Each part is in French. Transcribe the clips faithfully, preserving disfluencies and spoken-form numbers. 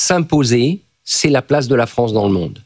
s'imposer, c'est la place de la France dans le monde.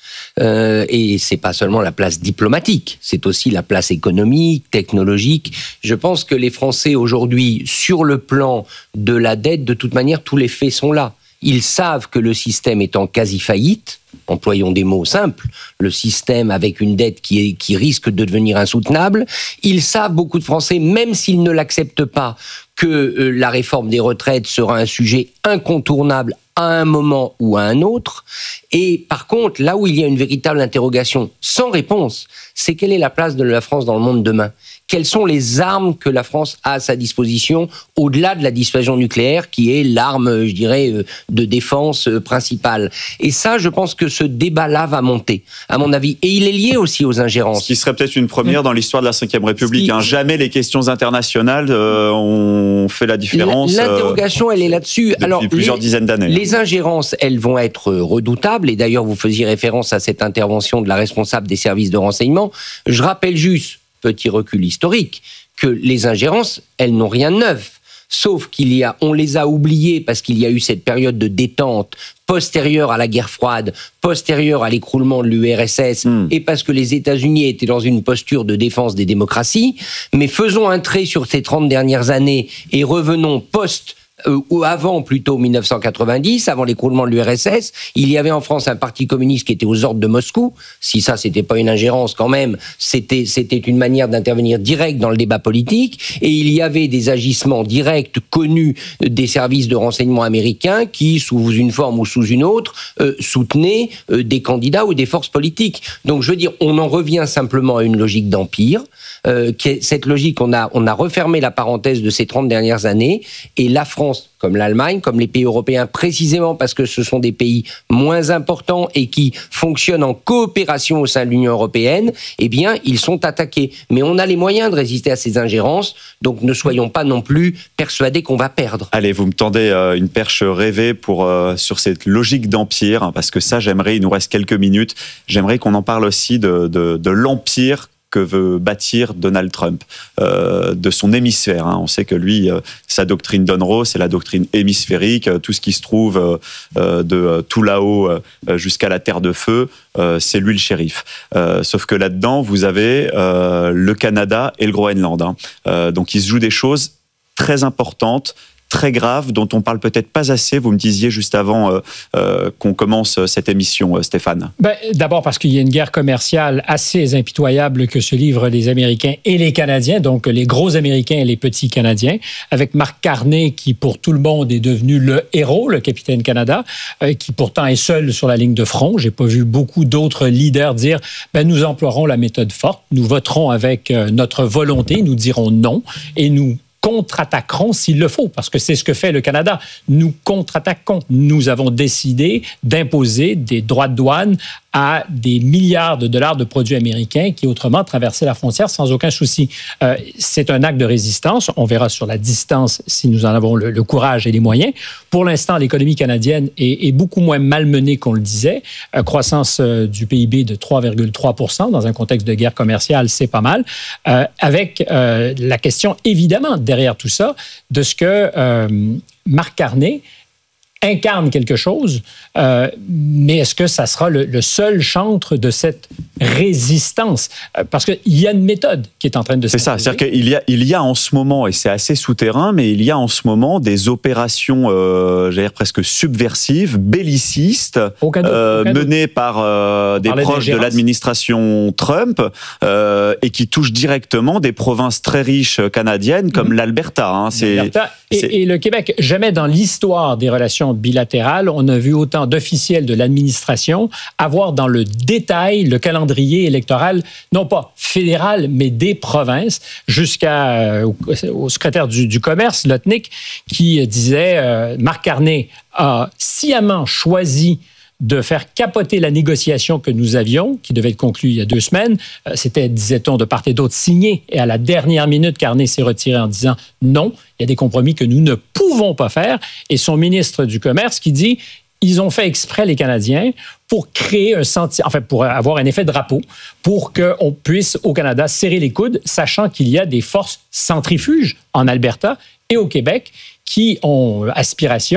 Euh, et c'est pas seulement la place diplomatique, c'est aussi la place économique, technologique. Je pense que les Français aujourd'hui, sur le plan de la dette, de toute manière, tous les faits sont là. Ils savent que le système est en quasi-faillite, employons des mots simples, le système avec une dette qui, est, qui risque de devenir insoutenable. Ils savent, beaucoup de Français, même s'ils ne l'acceptent pas, que euh, la réforme des retraites sera un sujet incontournable à un moment ou à un autre. Et par contre, là où il y a une véritable interrogation sans réponse, c'est quelle est la place de la France dans le monde demain ? Quelles sont les armes que la France a à sa disposition, au-delà de la dissuasion nucléaire, qui est l'arme, je dirais, de défense principale. Et ça, je pense que ce débat-là va monter, à mon avis. Et il est lié aussi aux ingérences. Ce qui serait peut-être une première dans l'histoire de la cinquième République. Hein. Jamais les questions internationales euh, ont fait la différence. L'interrogation, euh, elle est là-dessus. Depuis Alors, plusieurs les, dizaines d'années. Les ingérences, elles vont être redoutables. Et d'ailleurs, vous faisiez référence à cette intervention de la responsable des services de renseignement. Je rappelle juste, petit recul historique, que les ingérences, elles n'ont rien de neuf. Sauf qu'il y a, on les a oubliées parce qu'il y a eu cette période de détente postérieure à la guerre froide, postérieure à l'écroulement de l'U R S S, mmh. et parce que les États-Unis étaient dans une posture de défense des démocraties. Mais faisons un trait sur ces trente dernières années et revenons post- Euh, ou avant plutôt dix-neuf cent quatre-vingt-dix, avant l'écroulement de l'U R S S, il y avait en France un parti communiste qui était aux ordres de Moscou. Si ça, c'était pas une ingérence quand même, c'était, c'était une manière d'intervenir direct dans le débat politique. Et il y avait des agissements directs connus des services de renseignement américains qui, sous une forme ou sous une autre, euh, soutenaient euh, des candidats ou des forces politiques. Donc je veux dire, on en revient simplement à une logique d'empire. Euh, qui est cette logique, on a, on a refermé la parenthèse de ces trente dernières années, et la France, comme l'Allemagne, comme les pays européens, précisément parce que ce sont des pays moins importants et qui fonctionnent en coopération au sein de l'Union européenne, eh bien, ils sont attaqués. Mais on a les moyens de résister à ces ingérences, donc ne soyons pas non plus persuadés qu'on va perdre. Allez, vous me tendez euh, une perche rêvée pour, euh, sur cette logique d'empire, hein, parce que ça, j'aimerais, il nous reste quelques minutes, j'aimerais qu'on en parle aussi de, de, de l'empire que veut bâtir Donald Trump, euh, de son hémisphère. Hein. On sait que lui, euh, sa doctrine Donroe, c'est la doctrine hémisphérique. Tout ce qui se trouve euh, de euh, tout là-haut euh, jusqu'à la Terre de Feu, euh, c'est lui le shérif. Euh, sauf que là-dedans, vous avez euh, le Canada et le Groenland. Hein. Euh, donc, il se joue des choses très importantes, très grave, dont on parle peut-être pas assez. Vous me disiez juste avant euh, euh, qu'on commence cette émission, euh, Stéphane. Ben, d'abord parce qu'il y a une guerre commerciale assez impitoyable que se livrent les Américains et les Canadiens, donc les gros Américains et les petits Canadiens, avec Mark Carney qui, pour tout le monde, est devenu le héros, le capitaine Canada, euh, qui pourtant est seul sur la ligne de front. J'ai pas vu beaucoup d'autres leaders dire ben, « nous emploierons la méthode forte, nous voterons avec euh, notre volonté, nous dirons non et nous contre-attaquerons s'il le faut, parce que c'est ce que fait le Canada. Nous contre-attaquons. Nous avons décidé d'imposer des droits de douane à des milliards de dollars de produits américains qui autrement traversaient la frontière sans aucun souci. Euh, c'est un acte de résistance. On verra sur la distance si nous en avons le, le courage et les moyens. Pour l'instant, l'économie canadienne est, est beaucoup moins malmenée qu'on le disait. Euh, croissance euh, du P I B de trois virgule trois pour cent dans un contexte de guerre commerciale, c'est pas mal. Euh, avec euh, la question, évidemment, derrière tout ça, de ce que euh, Mark Carney incarne quelque chose, euh, mais est-ce que ça sera le, le seul chantre de cette résistance? Euh, parce qu'il y a une méthode qui est en train de se C'est ça, c'est-à-dire qu'il y a, il y a en ce moment, et c'est assez souterrain, mais il y a en ce moment des opérations, euh, j'allais dire presque subversives, bellicistes, euh, menées par euh, des proches de l'administration Trump, euh, et qui touchent directement des provinces très riches canadiennes, comme mmh. l'Alberta. Hein, c'est, L'Alberta et, c'est... et le Québec. Jamais dans l'histoire des relations bilatérales, on a vu autant d'officiels de l'administration avoir dans le détail le calendrier électoral, non pas fédéral, mais des provinces, jusqu'à euh, au secrétaire du, du commerce, Lotnick, qui disait euh, Mark Carney a sciemment choisi de faire capoter la négociation que nous avions, qui devait être conclue il y a deux semaines. C'était, disait-on, de part et d'autre signé. Et à la dernière minute, Carney s'est retiré en disant non, il y a des compromis que nous ne pouvons pas faire. Et son ministre du Commerce qui dit ils ont fait exprès, les Canadiens, pour créer un sentiment, enfin, pour avoir un effet drapeau, pour qu'on puisse, au Canada, serrer les coudes, sachant qu'il y a des forces centrifuges en Alberta et au Québec qui ont aspiration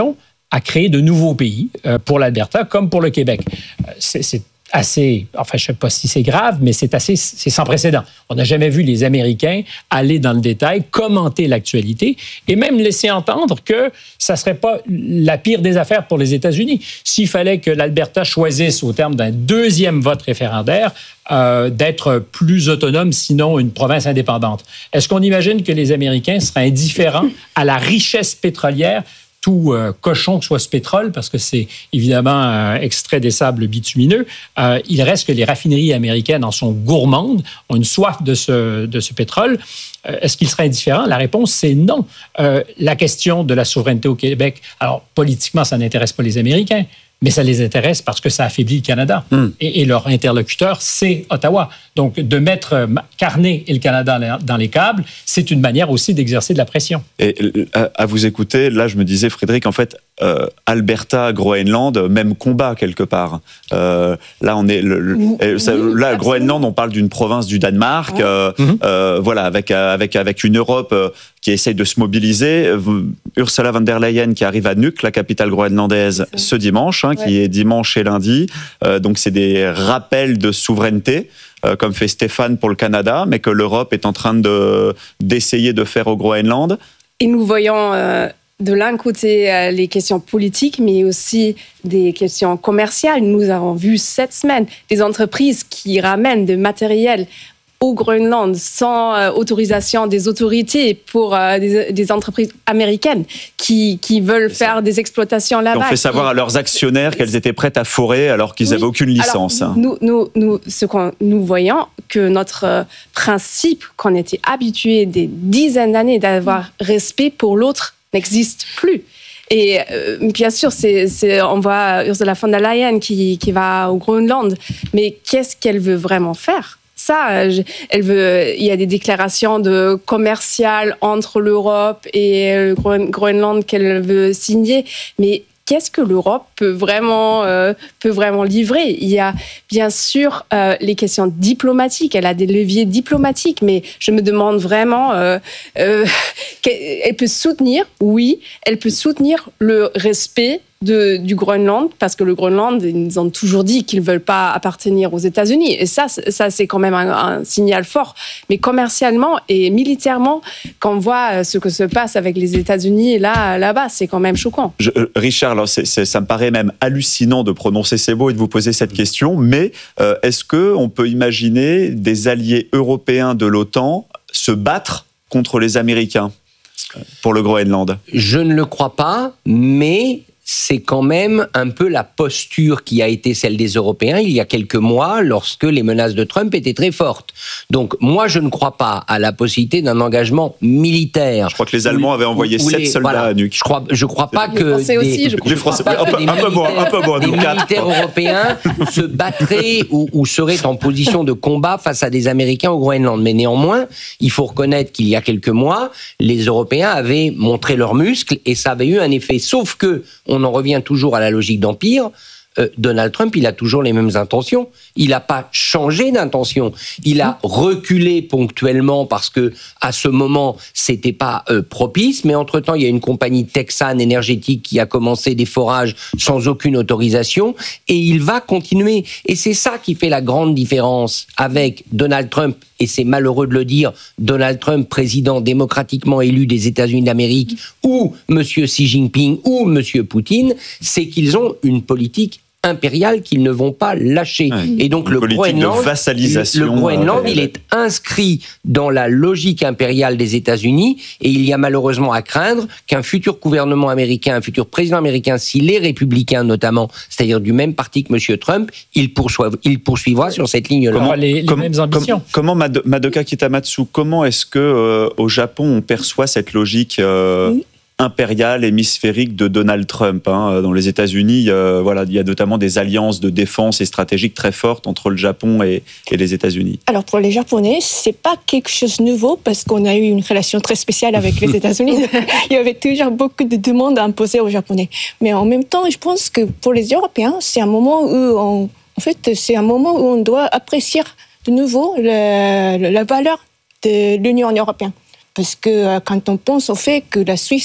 à créer de nouveaux pays euh, pour l'Alberta comme pour le Québec. Euh, c'est, c'est assez, enfin je ne sais pas si c'est grave, mais c'est assez, c'est sans précédent. On n'a jamais vu les Américains aller dans le détail, commenter l'actualité et même laisser entendre que ça ne serait pas la pire des affaires pour les États-Unis. S'il fallait que l'Alberta choisisse au terme d'un deuxième vote référendaire euh, d'être plus autonome, sinon une province indépendante. Est-ce qu'on imagine que les Américains seraient indifférents à la richesse pétrolière tout euh, cochon que soit ce pétrole, parce que c'est évidemment euh, extrait des sables bitumineux, euh, il reste que les raffineries américaines en sont gourmandes, ont une soif de ce, de ce pétrole. Euh, est-ce qu'ils seraient indifférents? La réponse, c'est non. Euh, la question de la souveraineté au Québec, alors politiquement, ça n'intéresse pas les Américains, mais ça les intéresse parce que ça affaiblit le Canada. Mm. Et, et leur interlocuteur, c'est Ottawa. Donc, de mettre Carney et le Canada dans les câbles, c'est une manière aussi d'exercer de la pression. Et à, à vous écouter, là, je me disais, Frédéric, en fait, euh, Alberta, Groenland, même combat quelque part. Euh, là, on est, le, le, oui, ça, là, Groenland, on parle d'une province du Danemark, ouais. euh, mm-hmm. euh, voilà, avec avec avec une Europe euh, qui essaye de se mobiliser. Ursula von der Leyen qui arrive à Nuuk, la capitale groenlandaise, ce dimanche, hein, ouais. qui est dimanche et lundi. Euh, donc, c'est des rappels de souveraineté. Euh, comme fait Stéphane pour le Canada, mais que l'Europe est en train de, d'essayer de faire au Groenland. Et nous voyons euh, de l'un côté euh, les questions politiques, mais aussi des questions commerciales. Nous avons vu cette semaine des entreprises qui ramènent du matériel au Groenland sans euh, autorisation des autorités pour euh, des, des entreprises américaines qui, qui veulent faire des exploitations là-bas. Ils ont fait savoir à leurs actionnaires qu'elles étaient prêtes à forer alors qu'ils n'avaient oui. aucune licence. Alors, nous, nous, nous, ce que nous voyons, que notre euh, principe qu'on était habitué des dizaines d'années d'avoir respect pour l'autre n'existe plus. Et euh, bien sûr, c'est, c'est, on voit Ursula von der Leyen qui, qui va au Groenland, mais qu'est-ce qu'elle veut vraiment faire ? Ça, elle veut, il y a des déclarations de commerciales entre l'Europe et le Groenland qu'elle veut signer, mais qu'est-ce que l'Europe peut vraiment, euh, peut vraiment livrer? Il y a bien sûr euh, les questions diplomatiques, elle a des leviers diplomatiques, mais je me demande vraiment, euh, euh, elle peut soutenir, oui, elle peut soutenir le respect De, du Groenland, parce que le Groenland, ils ont toujours dit qu'ils ne veulent pas appartenir aux États-Unis. Et ça, ça c'est quand même un, un signal fort. Mais commercialement et militairement, quand on voit ce que se passe avec les États-Unis là, là-bas, c'est quand même choquant. Je, euh, Richard, alors c'est, c'est, ça me paraît même hallucinant de prononcer ces mots et de vous poser cette question, mais euh, est-ce qu'on peut imaginer des alliés européens de l'OTAN se battre contre les Américains pour le Groenland? Je ne le crois pas, mais c'est quand même un peu la posture qui a été celle des Européens il y a quelques mois, lorsque les menaces de Trump étaient très fortes. Donc, moi, je ne crois pas à la possibilité d'un engagement militaire. Je crois que les Allemands avaient envoyé sept soldats voilà, à Nuuk. Je crois, je crois pas que les Français des, aussi, je crois les Français, pas un, peu, un peu moins, un peu moins, des militaires européens se battraient ou, ou seraient en position de combat face à des Américains au Groenland. Mais néanmoins, il faut reconnaître qu'il y a quelques mois, les Européens avaient montré leurs muscles et ça avait eu un effet. Sauf que on en revient toujours à la logique d'empire. Euh, Donald Trump, il a toujours les mêmes intentions. Il n'a pas changé d'intention. Il a reculé ponctuellement parce que à ce moment, c'était pas euh, propice. Mais entre-temps, il y a une compagnie texane énergétique qui a commencé des forages sans aucune autorisation et il va continuer. Et c'est ça qui fait la grande différence avec Donald Trump. Et c'est malheureux de le dire, Donald Trump, président démocratiquement élu des États-Unis d'Amérique, ou M. Xi Jinping, ou M. Poutine, c'est qu'ils ont une politique impériale qu'ils ne vont pas lâcher. Ouais, et donc le Groenland, de vassalisation, le Groenland, euh, il est inscrit dans la logique impériale des États-Unis et il y a malheureusement à craindre qu'un futur gouvernement américain, un futur président américain, s'il est républicain notamment, c'est-à-dire du même parti que M. Trump, il, poursuiv, il poursuivra sur cette ligne-là. Comment, les, les comme, mêmes ambitions. Comment, comment Madoka Kitamatsu, comment est-ce que euh, au Japon on perçoit cette logique euh, oui. impériale, hémisphérique de Donald Trump, hein. Dans les États-Unis, euh, voilà, il y a notamment des alliances de défense et stratégiques très fortes entre le Japon et, et les États-Unis. Alors pour les Japonais, c'est pas quelque chose de nouveau parce qu'on a eu une relation très spéciale avec les États-Unis. Il y avait toujours beaucoup de demandes à imposer aux Japonais. Mais en même temps, je pense que pour les Européens, c'est un moment où on, en fait, c'est un moment où on doit apprécier de nouveau le, la valeur de l'Union européenne. Parce que quand on pense au fait que la Suisse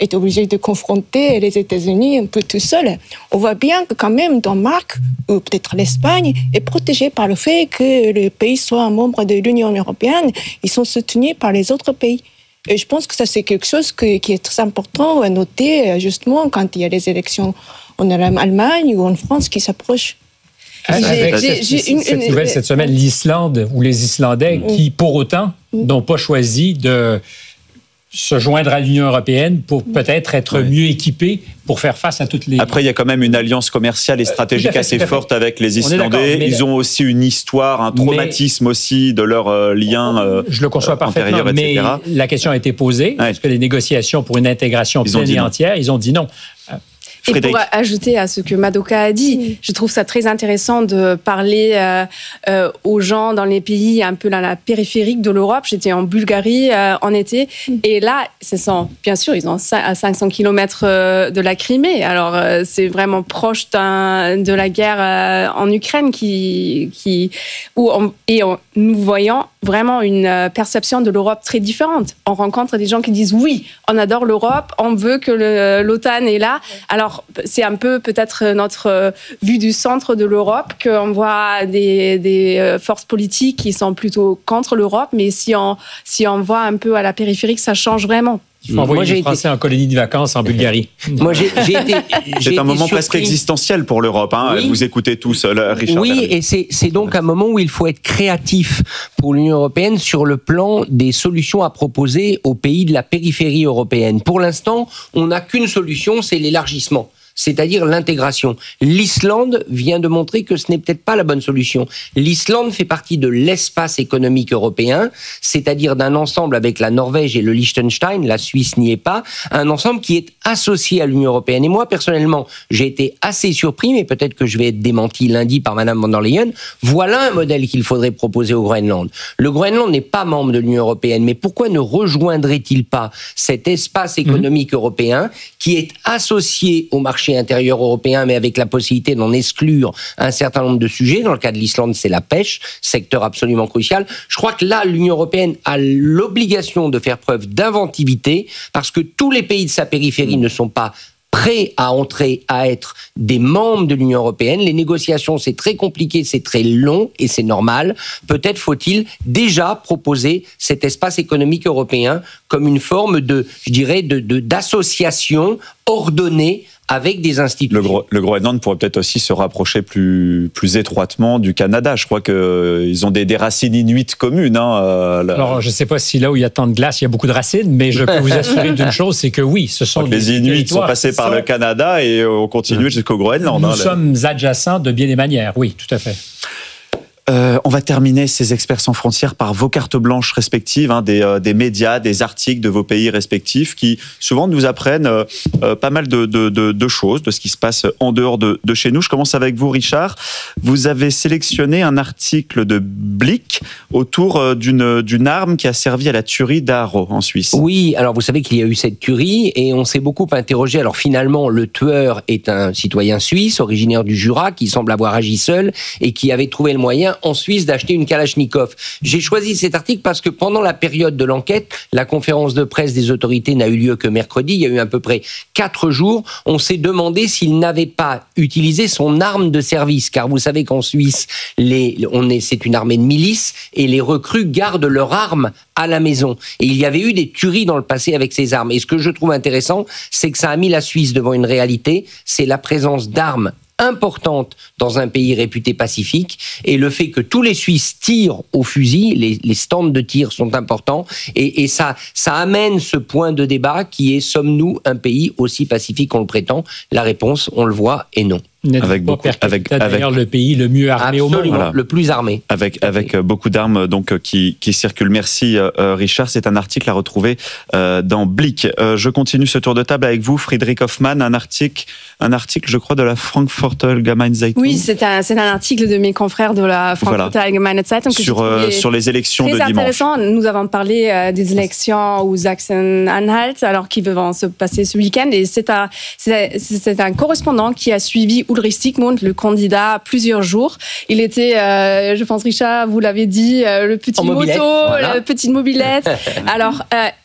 est obligé de confronter les États-Unis un peu tout seul. On voit bien que quand même, Danemark, ou peut-être l'Espagne, est protégé par le fait que le pays soit un membre de l'Union européenne. Ils sont soutenus par les autres pays. Et je pense que ça, c'est quelque chose que, qui est très important à noter, justement, quand il y a les élections en Allemagne ou en France qui s'approchent. Avec j'ai, j'ai, cette, une, cette nouvelle cette semaine, l'Islande ou les Islandais mmh. qui, pour autant, n'ont pas choisi de se joindre à l'Union européenne pour peut-être être oui. mieux équipés pour faire face à toutes les... Après, il y a quand même une alliance commerciale et stratégique fait, assez forte avec les Islandais. Ils la... ont aussi une histoire, un traumatisme mais... aussi de leur euh, lien euh, Je le conçois parfaitement, mais la question a été posée. Ouais. Est-ce que les négociations pour une intégration pleine et entière, ils ont dit non. Frédéric. Et pour ajouter à ce que Madoka a dit, mmh. je trouve ça très intéressant de parler euh, euh, aux gens dans les pays un peu dans la périphérique de l'Europe. J'étais en Bulgarie euh, en été mmh. et là, ce sont, bien sûr, ils sont à cinq cents kilomètres euh, de la Crimée. Alors, euh, c'est vraiment proche d'un, de la guerre euh, en Ukraine qui, qui, où on, et on, nous voyons vraiment une perception de l'Europe très différente. On rencontre des gens qui disent oui, on adore l'Europe, on veut que le, l'OTAN est là. Alors, c'est un peu peut-être notre vue du centre de l'Europe, qu'on voit des, des forces politiques qui sont plutôt contre l'Europe, mais si on, si on voit un peu à la périphérie, ça change vraiment. Il faut envoyer Moi, j'ai les Français été... en colonie de vacances en Bulgarie. Moi, j'ai, j'ai été, j'ai c'est un moment surpris. presque existentiel pour l'Europe. Hein. Oui. Vous écoutez tous, là, Richard. Oui, Berger. Et c'est, c'est donc un moment où il faut être créatif pour l'Union européenne sur le plan des solutions à proposer aux pays de la périphérie européenne. Pour l'instant, on n'a qu'une solution, c'est l'élargissement. C'est-à-dire l'intégration. L'Islande vient de montrer que ce n'est peut-être pas la bonne solution. L'Islande fait partie de l'espace économique européen, c'est-à-dire d'un ensemble avec la Norvège et le Liechtenstein, la Suisse n'y est pas, un ensemble qui est associé à l'Union européenne. Et moi, personnellement, j'ai été assez surpris, mais peut-être que je vais être démenti lundi par Madame von der Leyen. Voilà un modèle qu'il faudrait proposer au Groenland. Le Groenland n'est pas membre de l'Union européenne, mais pourquoi ne rejoindrait-il pas cet espace économique mmh. européen qui est associé au marché intérieur européen, mais avec la possibilité d'en exclure un certain nombre de sujets. Dans le cas de l'Islande, c'est la pêche, secteur absolument crucial. Je crois que là, l'Union européenne a l'obligation de faire preuve d'inventivité, parce que tous les pays de sa périphérie ne sont pas prêts à entrer, à être des membres de l'Union européenne. Les négociations, c'est très compliqué, c'est très long et c'est normal. Peut-être faut-il déjà proposer cet espace économique européen comme une forme de, je dirais, de, de, d'association ordonnée avec des institutions. Le, Gro- le Groenland pourrait peut-être aussi se rapprocher plus, plus étroitement du Canada. Je crois qu'ils euh, ont des, des racines inuites communes. Hein, euh, la... Alors, je ne sais pas si là où il y a tant de glace, il y a beaucoup de racines, mais je peux vous assurer d'une chose, c'est que oui, ce sont des Les Inuits sont passés par sont... le Canada et ont continué jusqu'au Groenland. Nous hein, sommes les... adjacents de bien des manières, oui, tout à fait. Euh, on va terminer ces experts sans frontières par vos cartes blanches respectives, hein, des, euh, des médias, des articles de vos pays respectifs qui souvent nous apprennent euh, euh, pas mal de, de, de, de choses, de ce qui se passe en dehors de, de chez nous. Je commence avec vous, Richard. Vous avez sélectionné un article de Blick autour euh, d'une, d'une arme qui a servi à la tuerie d'Aarau en Suisse. Oui, alors vous savez qu'il y a eu cette tuerie et on s'est beaucoup interrogé. Alors finalement, le tueur est un citoyen suisse, originaire du Jura, qui semble avoir agi seul et qui avait trouvé le moyen en Suisse d'acheter une Kalachnikov. J'ai choisi cet article parce que pendant la période de l'enquête, la conférence de presse des autorités n'a eu lieu que mercredi, il y a eu à peu près quatre jours, on s'est demandé s'il n'avait pas utilisé son arme de service, car vous savez qu'en Suisse, les, on est, c'est une armée de milice et les recrues gardent leurs armes à la maison. Et il y avait eu des tueries dans le passé avec ces armes. Et ce que je trouve intéressant, c'est que ça a mis la Suisse devant une réalité, c'est la présence d'armes importante dans un pays réputé pacifique et le fait que tous les Suisses tirent au fusil, les, les stands de tir sont importants et, et ça, ça amène ce point de débat qui est sommes-nous un pays aussi pacifique qu'on le prétend? La réponse, on le voit, est non. Avec beaucoup, avec, d'ailleurs avec, le pays le mieux armé absolument, au monde. Voilà. Le plus armé. Avec, avec beaucoup d'armes donc, qui, qui circulent. Merci euh, Richard, c'est un article à retrouver euh, dans Blick. Euh, je continue ce tour de table avec vous, Friedrich Hoffmann, un article, un article je crois de la Frankfurter Allgemeine Zeitung. Oui, c'est un, c'est un article de mes confrères de la Frankfurter voilà. Allgemeine Zeitung. Que sur, euh, sur les élections de dimanche. Très intéressant, nous avons parlé euh, des élections au Sachsen-Anhalt, alors qui vont se passer ce week-end, et c'est un, c'est, c'est un correspondant qui a suivi Ulrich Siegmund, le candidat, plusieurs jours. Il était, euh, je pense, Richard, vous l'avez dit, euh, le petit en moto, mobilette, voilà. la petite mobilette. Alors, euh,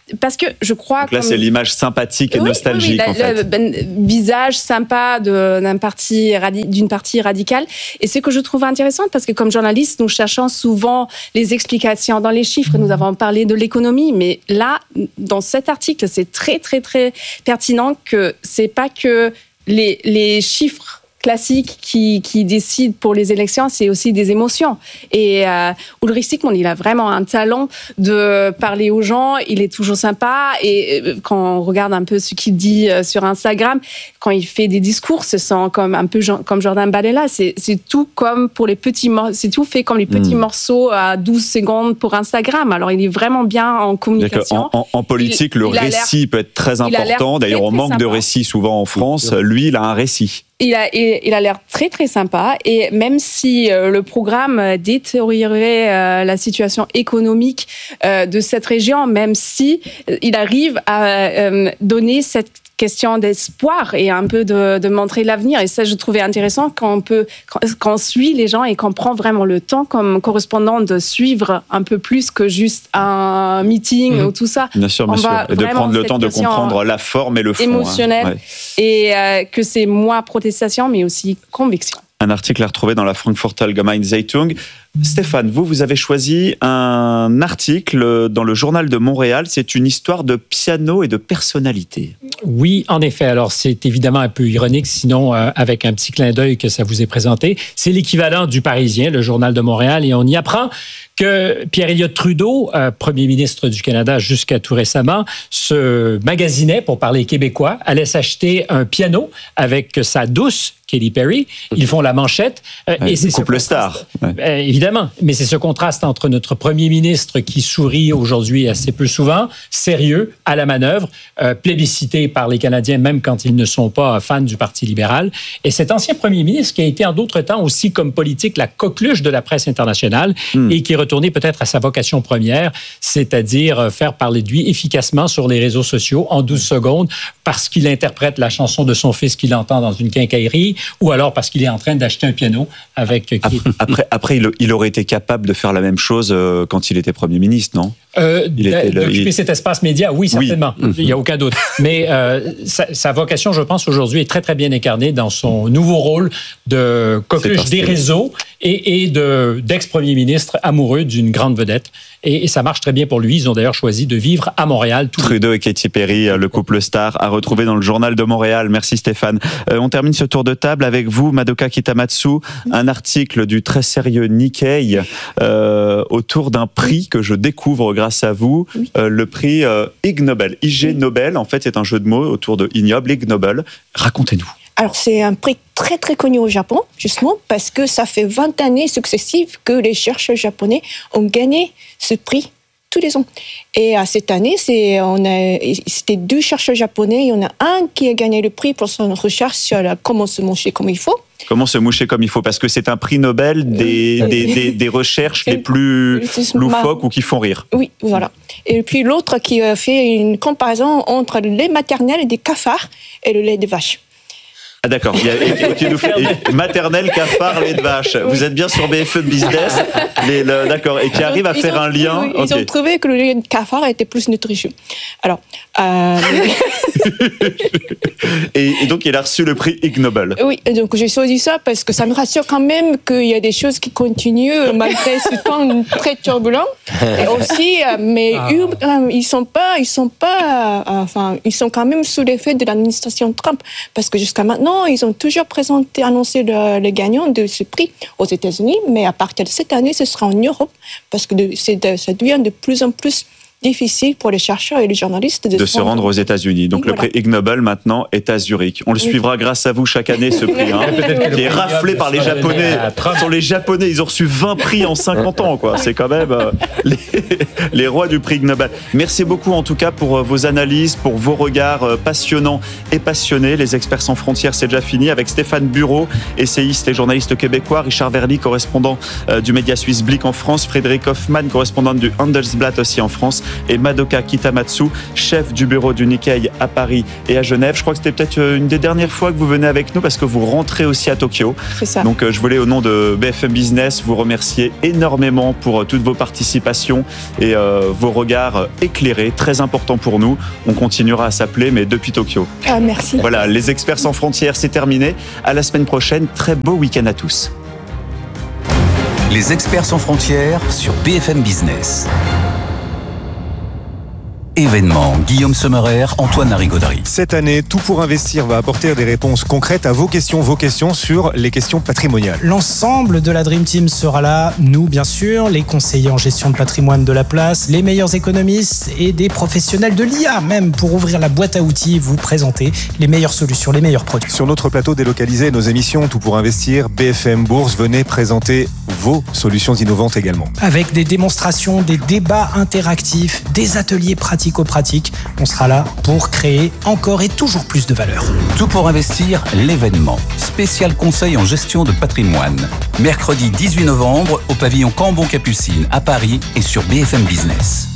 parce que je crois... Donc là, comme... c'est l'image sympathique et oui, nostalgique, oui, oui, en fait. Le ben, visage sympa de, d'un parti, d'une partie radicale. Et ce que je trouve intéressant, parce que comme journaliste, nous cherchons souvent les explications dans les chiffres. Nous avons parlé de l'économie, mais là, dans cet article, c'est très, très, très pertinent que c'est pas que les, les chiffres classique qui, qui décide pour les élections, c'est aussi des émotions. Et euh, Ulrich Siegmund, il a vraiment un talent de parler aux gens, il est toujours sympa, et quand on regarde un peu ce qu'il dit sur Instagram, quand il fait des discours, ce sont comme un peu comme Jordan Bardella, c'est, c'est tout comme pour les petits morceaux, c'est tout fait comme les petits mmh. morceaux à douze secondes pour Instagram. Alors il est vraiment bien en communication. En, en, en politique, il, le il récit peut être très important. D'ailleurs, on manque sympa. de récits souvent en France. Lui, il a un récit. Il a, il a l'air très, très sympa. Et même si euh, le programme détériorerait euh, la situation économique euh, de cette région, même si euh, il arrive à euh, donner cette question d'espoir et un peu de, de montrer l'avenir. Et ça, je trouvais intéressant quand on peut, quand, quand on suit les gens et qu'on prend vraiment le temps comme correspondant de suivre un peu plus que juste un meeting mmh. ou tout ça. Bien sûr, bien sûr. Et de prendre le temps de comprendre la forme et le fond. Émotionnel. Hein. Ouais. Et euh, que c'est moins protestation, mais aussi conviction. Un article à retrouver dans la Frankfurter Allgemeine Zeitung. Stéphane, vous, vous avez choisi un article dans le Journal de Montréal. C'est une histoire de piano et de personnalité. Oui, en effet. Alors, c'est évidemment un peu ironique, sinon, euh, avec un petit clin d'œil que ça vous est présenté. C'est l'équivalent du Parisien, le Journal de Montréal, et on y apprend que Pierre-Éliott Trudeau, euh, premier ministre du Canada jusqu'à tout récemment, se magasinait, pour parler québécois, allait s'acheter un piano avec sa douce, Katy Perry. Ils font la manchette. Euh, ouais, et c'est couple star. Ouais. Euh, évidemment, mais c'est ce contraste entre notre premier ministre qui sourit aujourd'hui assez peu souvent, sérieux, à la manœuvre, euh, plébiscité par les Canadiens, même quand ils ne sont pas fans du Parti libéral, et cet ancien premier ministre qui a été en d'autres temps aussi comme politique la coqueluche de la presse internationale mm. et qui est retourné peut-être à sa vocation première, c'est-à-dire faire parler de lui efficacement sur les réseaux sociaux en douze secondes parce qu'il interprète la chanson de son fils qu'il entend dans une quincaillerie ou alors parce qu'il est en train d'acheter un piano avec... Après, après, après il, il aurait été capable de faire la même chose quand il était Premier ministre, non ? Euh, D'occuper il... cet espace média, oui, certainement. Oui. Il n'y a aucun doute. Mais euh, sa, sa vocation, je pense, aujourd'hui, est très, très bien incarnée dans son nouveau rôle de coqueluche des réseaux et, et de, d'ex-premier ministre amoureux d'une grande vedette. Et, et ça marche très bien pour lui. Ils ont d'ailleurs choisi de vivre à Montréal. Trudeau et Katy Perry, le couple star, à retrouver dans le Journal de Montréal. Merci Stéphane. Euh, on termine ce tour de table avec vous, Madoka Kitamatsu. Un article du très sérieux Nikkei euh, autour d'un prix que je découvre grâce à vous, oui. euh, le prix euh, Ig Nobel. I G Nobel, en fait, c'est un jeu de mots autour de ignoble, Ig Nobel. Racontez-nous. Alors, c'est un prix très, très connu au Japon, justement, parce que ça fait vingt années successives que les chercheurs japonais ont gagné ce prix tous les ans. Et à cette année, c'est, on a, c'était deux chercheurs japonais. Il y en a un qui a gagné le prix pour son recherche sur la, comment se moucher comme il faut. Comment se moucher comme il faut, parce que c'est un prix Nobel des, oui. des, des, des recherches les plus loufoques ou qui font rire. Oui, voilà. Et puis l'autre qui a fait une comparaison entre le lait maternel des cafards et le lait des vaches. Ah d'accord, il y a, qui nous fait maternelle, cafard, lait de vache. Oui. Vous êtes bien sur B F M Business, les, le, d'accord, et qui arrive à ils faire ont, un lien. Oui, okay. Ils ont trouvé que le lait de cafard était plus nutritieux. Alors, euh... et, et donc il a reçu le prix Ig Nobel. Oui, donc j'ai choisi ça parce que ça me rassure quand même qu'il y a des choses qui continuent malgré ce temps très turbulent. Et aussi, mais ah. ils sont pas, ils sont pas, enfin, ils sont quand même sous l'effet de l'administration Trump parce que jusqu'à maintenant. Non, ils ont toujours présenté, annoncé le, le gagnant de ce prix aux États-Unis, mais à partir de cette année, ce sera en Europe, parce que de, c'est de, ça devient de plus en plus difficile pour les chercheurs et les journalistes de, de se rendre aux États-Unis. Donc, donc le voilà. prix Ig Nobel maintenant est à Zurich. On le oui. suivra grâce à vous chaque année, ce prix. Hein, qui est raflé par les Japonais. Ce sont les Japonais, ils ont reçu vingt prix en cinquante ans. Quoi. C'est quand même euh, les, les rois du prix Ig Nobel. Merci beaucoup en tout cas pour euh, vos analyses, pour vos regards euh, passionnants et passionnés. Les Experts sans frontières, c'est déjà fini avec Stéphane Bureau, essayiste et journaliste québécois, Richard Verly, correspondant euh, du média suisse Blick en France, Frédéric Hoffmann, correspondant du Handelsblatt aussi en France, et Madoka Kitamatsu, chef du bureau du Nikkei à Paris et à Genève. Je crois que c'était peut-être une des dernières fois que vous venez avec nous parce que vous rentrez aussi à Tokyo. C'est ça. Donc je voulais au nom de B F M Business vous remercier énormément pour toutes vos participations et euh, vos regards éclairés, très important pour nous. On continuera à s'appeler, mais depuis Tokyo. Ah, merci. Voilà, les experts sans frontières, c'est terminé. À la semaine prochaine. Très beau week-end à tous. Les experts sans frontières sur B F M Business. Événement, Guillaume Sommerer, Antoine Larigauderie. Cette année, Tout pour investir va apporter des réponses concrètes à vos questions, vos questions sur les questions patrimoniales. L'ensemble de la Dream Team sera là, nous bien sûr, les conseillers en gestion de patrimoine de la place, les meilleurs économistes et des professionnels de l'I A même pour ouvrir la boîte à outils, vous présenter les meilleures solutions, les meilleurs produits. Sur notre plateau délocalisé, nos émissions Tout pour investir, B F M Bourse, venez présenter vos solutions innovantes également. Avec des démonstrations, des débats interactifs, des ateliers pratico-pratiques, on sera là pour créer encore et toujours plus de valeur. Tout pour investir, l'événement. Spécial conseil en gestion de patrimoine. Mercredi dix-huit novembre au pavillon Cambon-Capucine à Paris et sur B F M Business.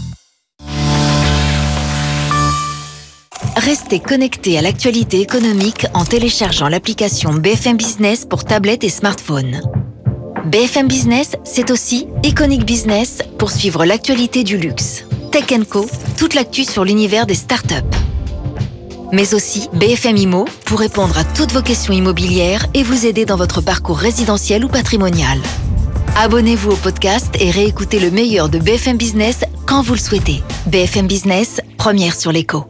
Restez connectés à l'actualité économique en téléchargeant l'application B F M Business pour tablettes et smartphones. B F M Business, c'est aussi Iconic Business pour suivre l'actualité du luxe. Tech and Co, toute l'actu sur l'univers des startups. Mais aussi B F M Immo pour répondre à toutes vos questions immobilières et vous aider dans votre parcours résidentiel ou patrimonial. Abonnez-vous au podcast et réécoutez le meilleur de B F M Business quand vous le souhaitez. B F M Business, première sur l'écho.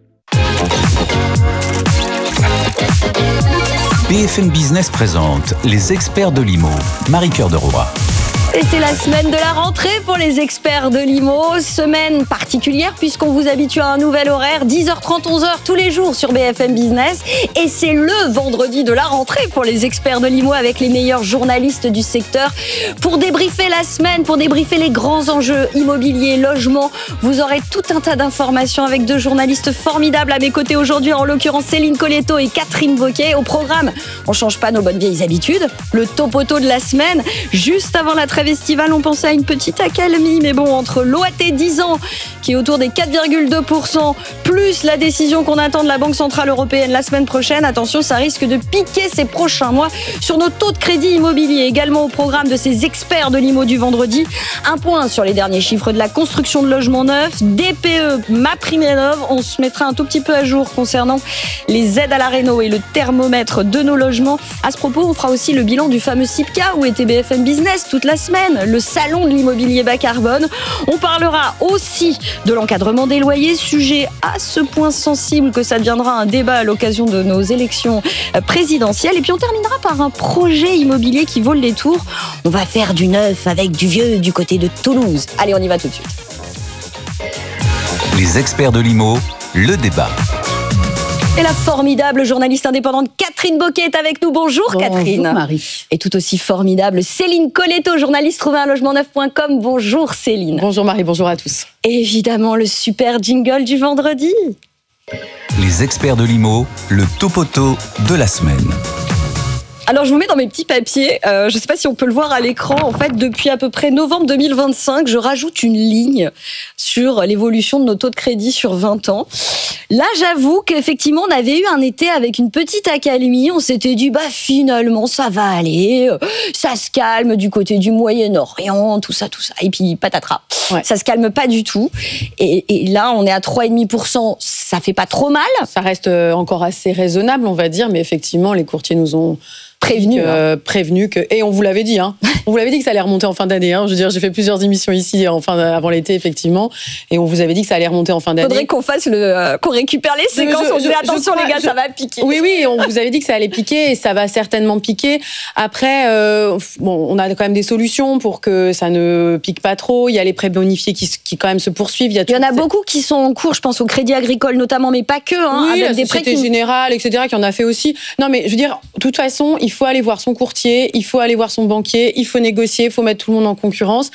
B F M Business présente les experts de l'I M O. Marie-Cœur de Roy. Et c'est la semaine de la rentrée pour les experts de l'I M O. Semaine particulière puisqu'on vous habitue à un nouvel horaire, dix heures trente, onze heures tous les jours sur B F M Business. Et c'est le vendredi de la rentrée pour les experts de l'I M O avec les meilleurs journalistes du secteur. Pour débriefer la semaine, pour débriefer les grands enjeux immobiliers, logements, vous aurez tout un tas d'informations avec deux journalistes formidables à mes côtés aujourd'hui, en l'occurrence Céline Colletto et Catherine Bocquet. Au programme, on change pas nos bonnes vieilles habitudes, le topoto de la semaine. Juste avant la trêve estivale, on pensait à une petite accalmie, mais bon, entre l'O A T dix ans qui est autour des quatre virgule deux pour cent plus la décision qu'on attend de la Banque Centrale Européenne la semaine prochaine, attention, ça risque de piquer ces prochains mois sur nos taux de crédit immobilier. Également au programme de ces experts de l'I M O du vendredi, un point sur les derniers chiffres de la construction de logements neufs, D P E, MaPrimeRénov'. On se mettra un tout petit peu à jour concernant les aides à la réno et le thermomètre de nos logements. À ce propos, on fera aussi le bilan du fameux C I P C A où était B F M Business toute la semaine, le salon de l'immobilier bas carbone. On parlera aussi de l'encadrement des loyers, sujet à ce point sensible que ça deviendra un débat à l'occasion de nos élections présidentielles. Et puis on terminera par un projet immobilier qui vaut le détour. On va faire du neuf avec du vieux du côté de Toulouse. Allez, on y va tout de suite. Les experts de l'I M O, le débat. Et la formidable journaliste indépendante Catherine Bocquet est avec nous. Bonjour, Bonjour Catherine. Bonjour Marie. Et tout aussi formidable Céline Colletto, journaliste trouver un logement neuf point com. Bonjour Céline. Bonjour Marie, bonjour à tous. Et évidemment le super jingle du vendredi. Les experts de l'I M O, le topoto de la semaine. Alors, je vous mets dans mes petits papiers, euh, je ne sais pas si on peut le voir à l'écran, en fait, depuis à peu près novembre deux mille vingt-cinq, je rajoute une ligne sur l'évolution de nos taux de crédit sur vingt ans. Là, j'avoue qu'effectivement, on avait eu un été avec une petite accalmie, on s'était dit, bah finalement, ça va aller, ça se calme du côté du Moyen-Orient, tout ça, tout ça, et puis patatras. Ouais. Ça se calme pas du tout, et, et là, on est à trois virgule cinq pour cent, ça fait pas trop mal. Ça reste encore assez raisonnable, on va dire, mais effectivement, les courtiers nous ont prévenu, euh, prévenu que, et on vous l'avait dit, hein, on vous l'avait dit que ça allait remonter en fin d'année. Hein, je veux dire, j'ai fait plusieurs émissions ici en fin avant l'été, effectivement, et on vous avait dit que ça allait remonter en fin d'année. Faudrait qu'on fasse le, euh, qu'on récupère les séquences. Je, on disait attention crois, les gars, je, ça va piquer. Oui, oui, on vous avait dit que ça allait piquer et ça va certainement piquer. Après, euh, bon, on a quand même des solutions pour que ça ne pique pas trop. Il y a les prêts bonifiés qui, qui quand même se poursuivent. Il y, a Il y en a beaucoup qui sont en cours. Je pense au Crédit Agricole notamment, mais pas que. Hein, oui, avec la des prêts Société qui... Générale, et cetera, qui en a fait aussi. Non, mais je veux dire, de toute façon, il faut aller voir son courtier, il faut aller voir son banquier, il faut négocier, il faut mettre tout le monde en concurrence.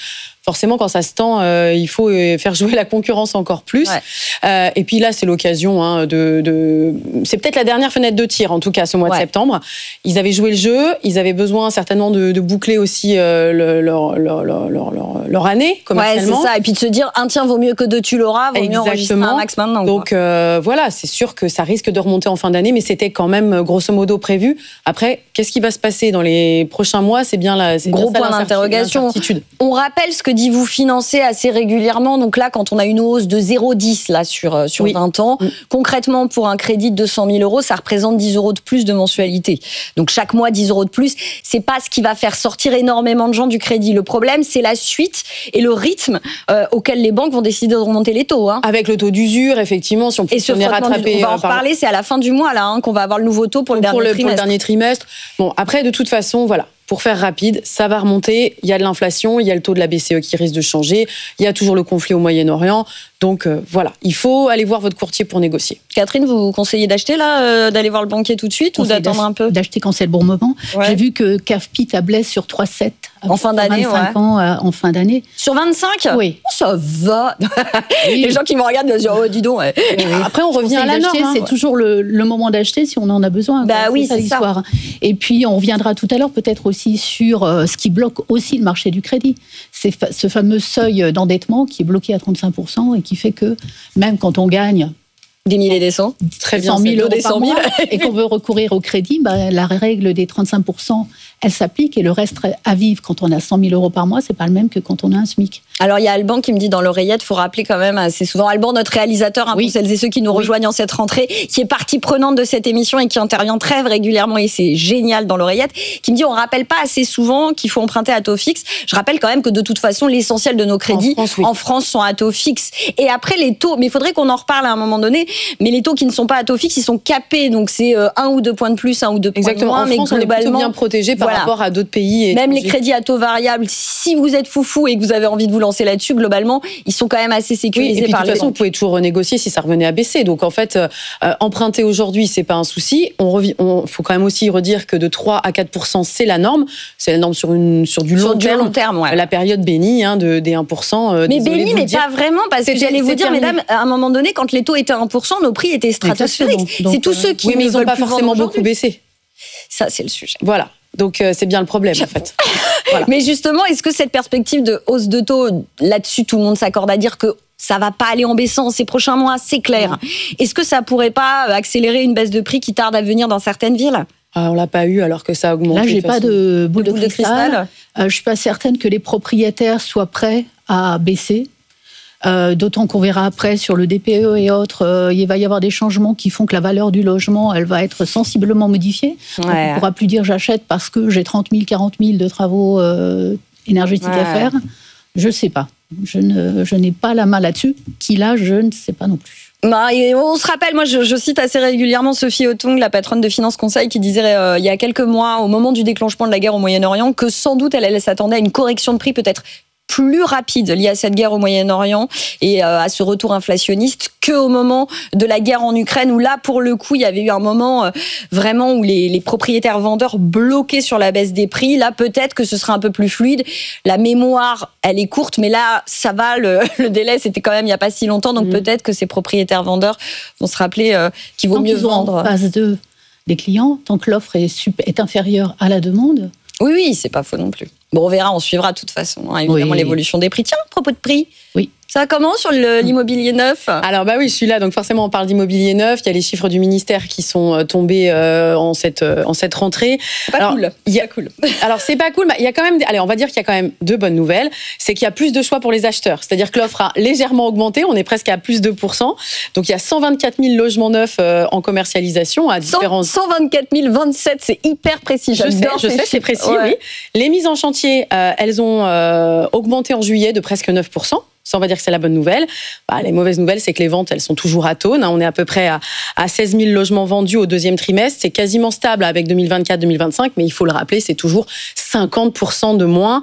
forcément, quand ça se tend, euh, il faut faire jouer la concurrence encore plus. Ouais. Euh, et puis là, c'est l'occasion hein, de, de... C'est peut-être la dernière fenêtre de tir, en tout cas, ce mois ouais. de septembre. Ils avaient joué le jeu, ils avaient besoin certainement de, de boucler aussi euh, le, leur, leur, leur, leur, leur année commercialement. Ouais, c'est ça. Et puis de se dire, un tien vaut mieux que deux, tu l'auras, vaut Exactement. mieux enregistrer un max maintenant. Donc euh, voilà, c'est sûr que ça risque de remonter en fin d'année, mais c'était quand même grosso modo prévu. Après, qu'est-ce qui va se passer dans les prochains mois? C'est bien là, c'est gros bien point d'interrogation. On rappelle ce que dit vous financer assez régulièrement. Donc là, quand on a une hausse de zéro virgule dix là sur sur oui. vingt ans, mmh. concrètement pour un crédit de deux cent mille euros, ça représente dix euros de plus de mensualité. Donc chaque mois dix euros de plus, c'est pas ce qui va faire sortir énormément de gens du crédit. Le problème, c'est la suite et le rythme euh, auquel les banques vont décider de remonter les taux. Hein. Avec le taux d'usure, effectivement, si on peut et ce on est rattrapé. Du, on va en reparler. C'est à la fin du mois là hein, qu'on va avoir le nouveau taux pour le, pour dernier, le, trimestre. pour le dernier trimestre. Bon, après, de toute façon, voilà. Pour faire rapide, ça va remonter. Il y a de l'inflation, il y a le taux de la B C E qui risque de changer. Il y a toujours le conflit au Moyen-Orient. Donc euh, voilà, il faut aller voir votre courtier pour négocier. Catherine, vous conseillez d'acheter là, euh, d'aller voir le banquier tout de suite ou d'attendre un peu? D'acheter quand c'est le bon moment. Ouais. J'ai vu que C A F P I tablait sur trois virgule sept en fin d'année, vingt-cinq ouais. ans euh, en fin d'année. Sur vingt-cinq? Oui. Oh, ça va. Oui. Les gens qui me regardent me disent oh dis donc. Ouais. Oui. Après on revient à la norme. Hein. C'est toujours le, le moment d'acheter si on en a besoin. Bah quoi. oui, c'est ça c'est l'histoire. Ça. Et puis on reviendra tout à l'heure peut-être aussi sur euh, ce qui bloque aussi le marché du crédit. C'est fa- ce fameux seuil d'endettement qui est bloqué à trente-cinq pour cent et qui fait que même quand on gagne des milliers et des cents, très bien, cent mille euros par mois, et qu'on veut recourir au crédit, bah, la règle des trente-cinq pour cent, elle s'applique et le reste à vivre quand on a cent mille euros par mois, c'est pas le même que quand on a un SMIC. Alors il y a Alban qui me dit dans l'oreillette, faut rappeler quand même, c'est souvent Alban notre réalisateur, hein, oui. pour celles et ceux qui nous oui. rejoignent en cette rentrée, qui est partie prenante de cette émission et qui intervient très régulièrement et c'est génial dans l'oreillette, qui me dit on rappelle pas assez souvent qu'il faut emprunter à taux fixe. Je rappelle quand même que de toute façon l'essentiel de nos crédits en France, oui. en France sont à taux fixe. Et après les taux, mais il faudrait qu'on en reparle à un moment donné, mais les taux qui ne sont pas à taux fixe, ils sont capés, donc c'est un ou deux points de plus, un ou deux points Exactement. de moins. En France, mais globalement, on est plutôt bien protégé par voilà. rapport à d'autres pays. Même les crédits à taux variable, si vous êtes foufou et que vous avez envie de vous lancer là-dessus, globalement, ils sont quand même assez sécurisés oui, et puis, par de les toute façon, banques. Vous pouvez toujours renégocier si ça revenait à baisser. Donc en fait, euh, emprunter aujourd'hui, c'est pas un souci. On revient, on faut quand même aussi redire que de trois à quatre pour cent, c'est la norme. C'est la norme sur une sur du sur long du terme. long terme ouais. La période bénie hein, de des un pour cent. Euh, mais bénie, mais pas vraiment, parce que j'allais vous dire, terminé. mesdames, à un moment donné, quand les taux étaient à un pour cent, nos prix étaient stratosphériques. Donc, c'est tous euh, ceux qui oui, mais ne ils n'ont pas forcément beaucoup aujourd'hui. baissé. Ça, c'est le sujet. Voilà. Donc euh, c'est bien le problème en fait. Voilà. Mais justement, est-ce que cette perspective de hausse de taux, là-dessus tout le monde s'accorde à dire que ça va pas aller en baissant ces prochains mois, c'est clair. Non. Est-ce que ça pourrait pas accélérer une baisse de prix qui tarde à venir dans certaines villes? Ah, on l'a pas eu alors que ça a augmenté. Là, j'ai pas de boule de, de cristal. cristal. Euh, je suis pas certaine que les propriétaires soient prêts à baisser. Euh, d'autant qu'on verra après sur le D P E et autres, euh, il va y avoir des changements qui font que la valeur du logement, elle va être sensiblement modifiée. Ouais. Donc, on ne pourra plus dire j'achète parce que j'ai trente mille, quarante mille de travaux euh, énergétiques ouais. à faire. Je ne sais pas. Je, ne, je n'ai pas la main là-dessus. Qui l'a, je ne sais pas non plus. Bah, et on se rappelle, moi je, je cite assez régulièrement Sophie Otong, la patronne de Finance Conseil, qui disait euh, il y a quelques mois, au moment du déclenchement de la guerre au Moyen-Orient, que sans doute elle, elle s'attendait à une correction de prix peut-être plus rapide liée à cette guerre au Moyen-Orient et euh, à ce retour inflationniste qu'au moment de la guerre en Ukraine, où là, pour le coup, il y avait eu un moment euh, vraiment où les, les propriétaires vendeurs bloquaient sur la baisse des prix. Là, peut-être que ce sera un peu plus fluide. La mémoire, elle est courte, mais là, ça va, le, le délai, c'était quand même il n'y a pas si longtemps, donc mmh. peut-être que ces propriétaires vendeurs vont se rappeler euh, qu'il vaut tant mieux qu'ils vendre. En phase deux des clients, tant que l'offre est, super, est inférieure à la demande. Oui, oui, c'est pas faux non plus. Bon, on verra, on suivra de toute façon, hein, évidemment, oui. l'évolution des prix. Tiens, à propos de prix, oui. ça va comment sur le, l'immobilier neuf? Alors, bah oui, je suis là, donc forcément, on parle d'immobilier neuf. Il y a les chiffres du ministère qui sont tombés euh, en, cette, euh, en cette rentrée. C'est pas alors, cool. Il y a, c'est pas cool. Alors, c'est pas cool, mais il y a quand même, allez, on va dire qu'il y a quand même deux bonnes nouvelles. C'est qu'il y a plus de choix pour les acheteurs. C'est-à-dire que l'offre a légèrement augmenté. On est presque à plus de deux pour cent. Donc, il y a cent vingt-quatre mille logements neufs euh, en commercialisation à différents. cent vingt-quatre mille vingt-sept, c'est hyper précis. Je sais, je sais, c'est précis, ouais. oui. Les mises en chantier, euh, elles ont euh, augmenté en juillet de presque neuf pour cent. Ça, on va dire que c'est la bonne nouvelle. Bah, les mauvaises nouvelles, c'est que les ventes, elles sont toujours atones. On est à peu près à, à seize mille logements vendus au deuxième trimestre. C'est quasiment stable avec deux mille vingt-quatre deux mille vingt-cinq, mais il faut le rappeler, c'est toujours cinquante pour cent de moins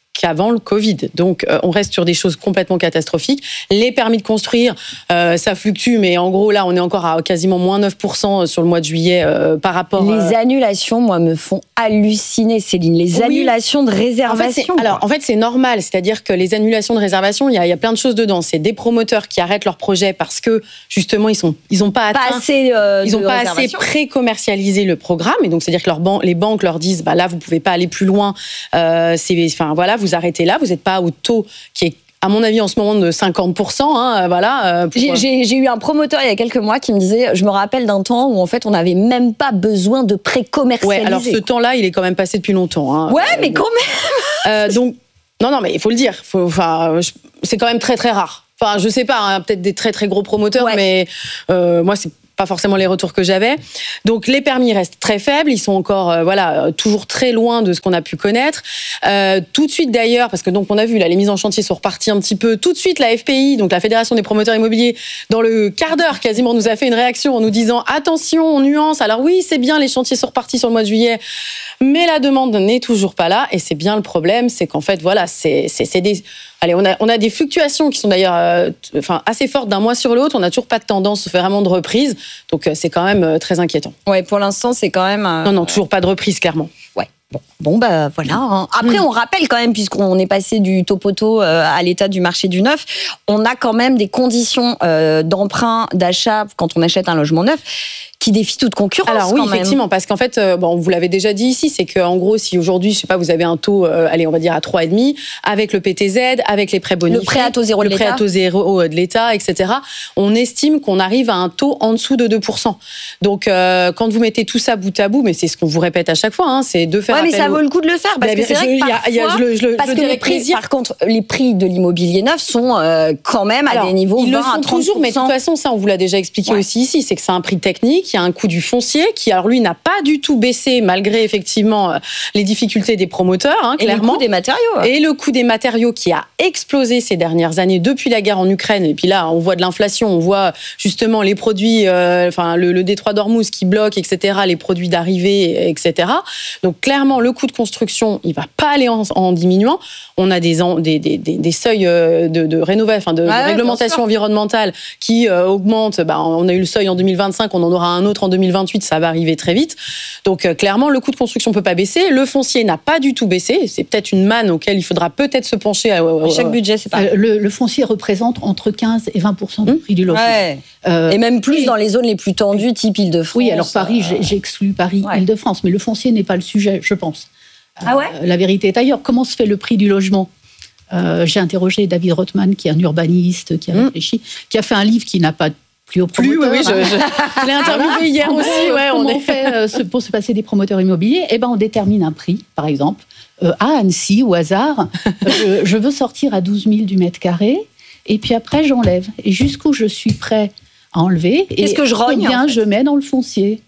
qu'avant le Covid. Donc, euh, on reste sur des choses complètement catastrophiques. Les permis de construire, euh, ça fluctue, mais en gros, là, on est encore à quasiment moins neuf pour cent sur le mois de juillet euh, par rapport... Les euh... annulations, moi, me font halluciner, Céline. Les oui. annulations de réservation. En fait, alors, en fait, c'est normal. C'est-à-dire que les annulations de réservation, il y, y a plein de choses dedans. C'est des promoteurs qui arrêtent leur projet parce que, justement, ils sont, ils ont pas atteint... Pas assez euh, Ils n'ont pas assez pré-commercialisé le programme. Et donc, c'est-à-dire que leurs ban- les banques leur disent, bah, là, vous pouvez pas aller plus loin. Euh, c'est, enfin, voilà, vous arrêtez là, vous n'êtes pas au taux qui est, à mon avis, en ce moment de cinquante pour cent. Hein, voilà, pour... j'ai, j'ai, j'ai eu un promoteur il y a quelques mois qui me disait, je me rappelle d'un temps où en fait on n'avait même pas besoin de pré-commercialiser. Ouais, alors ce temps-là, il est quand même passé depuis longtemps. Hein. Ouais, mais quand même. euh, donc, non, non, mais il faut le dire. Faut, enfin, c'est quand même très, très rare. Enfin, je sais pas, hein, peut-être des très, très gros promoteurs, ouais. mais euh, moi, c'est pas forcément les retours que j'avais. Donc les permis restent très faibles, ils sont encore euh, voilà toujours très loin de ce qu'on a pu connaître. Euh, tout de suite d'ailleurs, parce que donc on a vu là les mises en chantier sont reparties un petit peu. Tout de suite la F P I, donc la Fédération des promoteurs immobiliers, dans le quart d'heure quasiment nous a fait une réaction en nous disant attention, on nuance. Alors oui, c'est bien, les chantiers sont repartis sur le mois de juillet, mais la demande n'est toujours pas là et c'est bien le problème, c'est qu'en fait voilà c'est c'est, c'est des Allez, on a, on a des fluctuations qui sont d'ailleurs euh, enfin, assez fortes d'un mois sur l'autre. On n'a toujours pas de tendance vraiment de reprise. Donc, euh, c'est quand même euh, très inquiétant. Ouais, pour l'instant, c'est quand même... Euh... Non, non, toujours pas de reprise, clairement. Ouais. Bon, bon bah voilà. Hein. Après, mmh. on rappelle quand même, puisqu'on est passé du topoto euh, à l'état du marché du neuf, on a quand même des conditions euh, d'emprunt, d'achat, quand on achète un logement neuf, qui défie toute concurrence. Alors oui, quand effectivement, même. parce qu'en fait, euh, bon, vous l'avez déjà dit ici, c'est qu'en gros, si aujourd'hui, je sais pas, vous avez un taux, euh, allez, on va dire à trois virgule cinq, avec le P T Z, avec les prêts bonifiés, le prêt à taux zéro de le l'État, prêt à taux zéro de l'État, et cetera, on estime qu'on arrive à un taux en dessous de deux pour cent. Donc, euh, quand vous mettez tout ça bout à bout, mais c'est ce qu'on vous répète à chaque fois, hein, c'est de faire ouais, appel. mais ça au... vaut le coup de le faire, parce bah, que c'est vrai que parfois, y a, y a, je le, je le, parce je que les prix, plaisir. Par contre, les prix de l'immobilier neuf sont euh, quand même à Alors, des niveaux ils vingt le sont à trente pour cent. Toujours, mais de toute façon, ça, on vous l'a déjà expliqué ouais. aussi ici, c'est que c'est un prix technique, il y a un coût du foncier qui, alors lui, n'a pas du tout baissé malgré effectivement les difficultés des promoteurs, hein, clairement. Et le coût des matériaux. Hein. Et le coût des matériaux qui a explosé ces dernières années depuis la guerre en Ukraine. Et puis là, on voit de l'inflation, on voit justement les produits, euh, enfin le, le détroit d'Ormuz qui bloque, et cetera, les produits d'arrivée, et cetera. Donc clairement, le coût de construction, il va pas aller en, en diminuant. On a des, des, des, des, des seuils de, de rénovation, enfin de, ouais, de réglementation environnementale qui euh, augmentent. Bah, on a eu le seuil en deux mille vingt-cinq, on en aura un autre en deux mille vingt-huit. Ça va arriver très vite. Donc euh, clairement, le coût de construction ne peut pas baisser. Le foncier n'a pas du tout baissé. C'est peut-être une manne auquel il faudra peut-être se pencher. À, à, à chaque budget, c'est pas. Euh, le, le foncier représente entre quinze et vingt pour cent du prix du logement. Ouais. Euh, et même plus et... dans les zones les plus tendues, type Île-de-France. Oui, alors Paris, euh... j'exclus Paris, ouais. Île-de-France, mais le foncier n'est pas le sujet, je pense. Ah ouais. Euh, la vérité est ailleurs. Comment se fait le prix du logement ? euh, J'ai interrogé David Rothman, qui est un urbaniste, qui a mmh. réfléchi, qui a fait un livre qui n'a pas plus au promoteur. Plus, oui, oui, je, je, je l'ai interviewé hier aussi. Ouais, comment on, est... on fait euh, pour se passer des promoteurs immobiliers ? Eh ben, on détermine un prix, par exemple. Euh, à Annecy, au hasard, je, je veux sortir à douze mille du mètre carré, et puis après, j'enlève. Et jusqu'où je suis prêt à enlever, Qu'est-ce et que je rogne, combien en fait. je mets dans le foncier.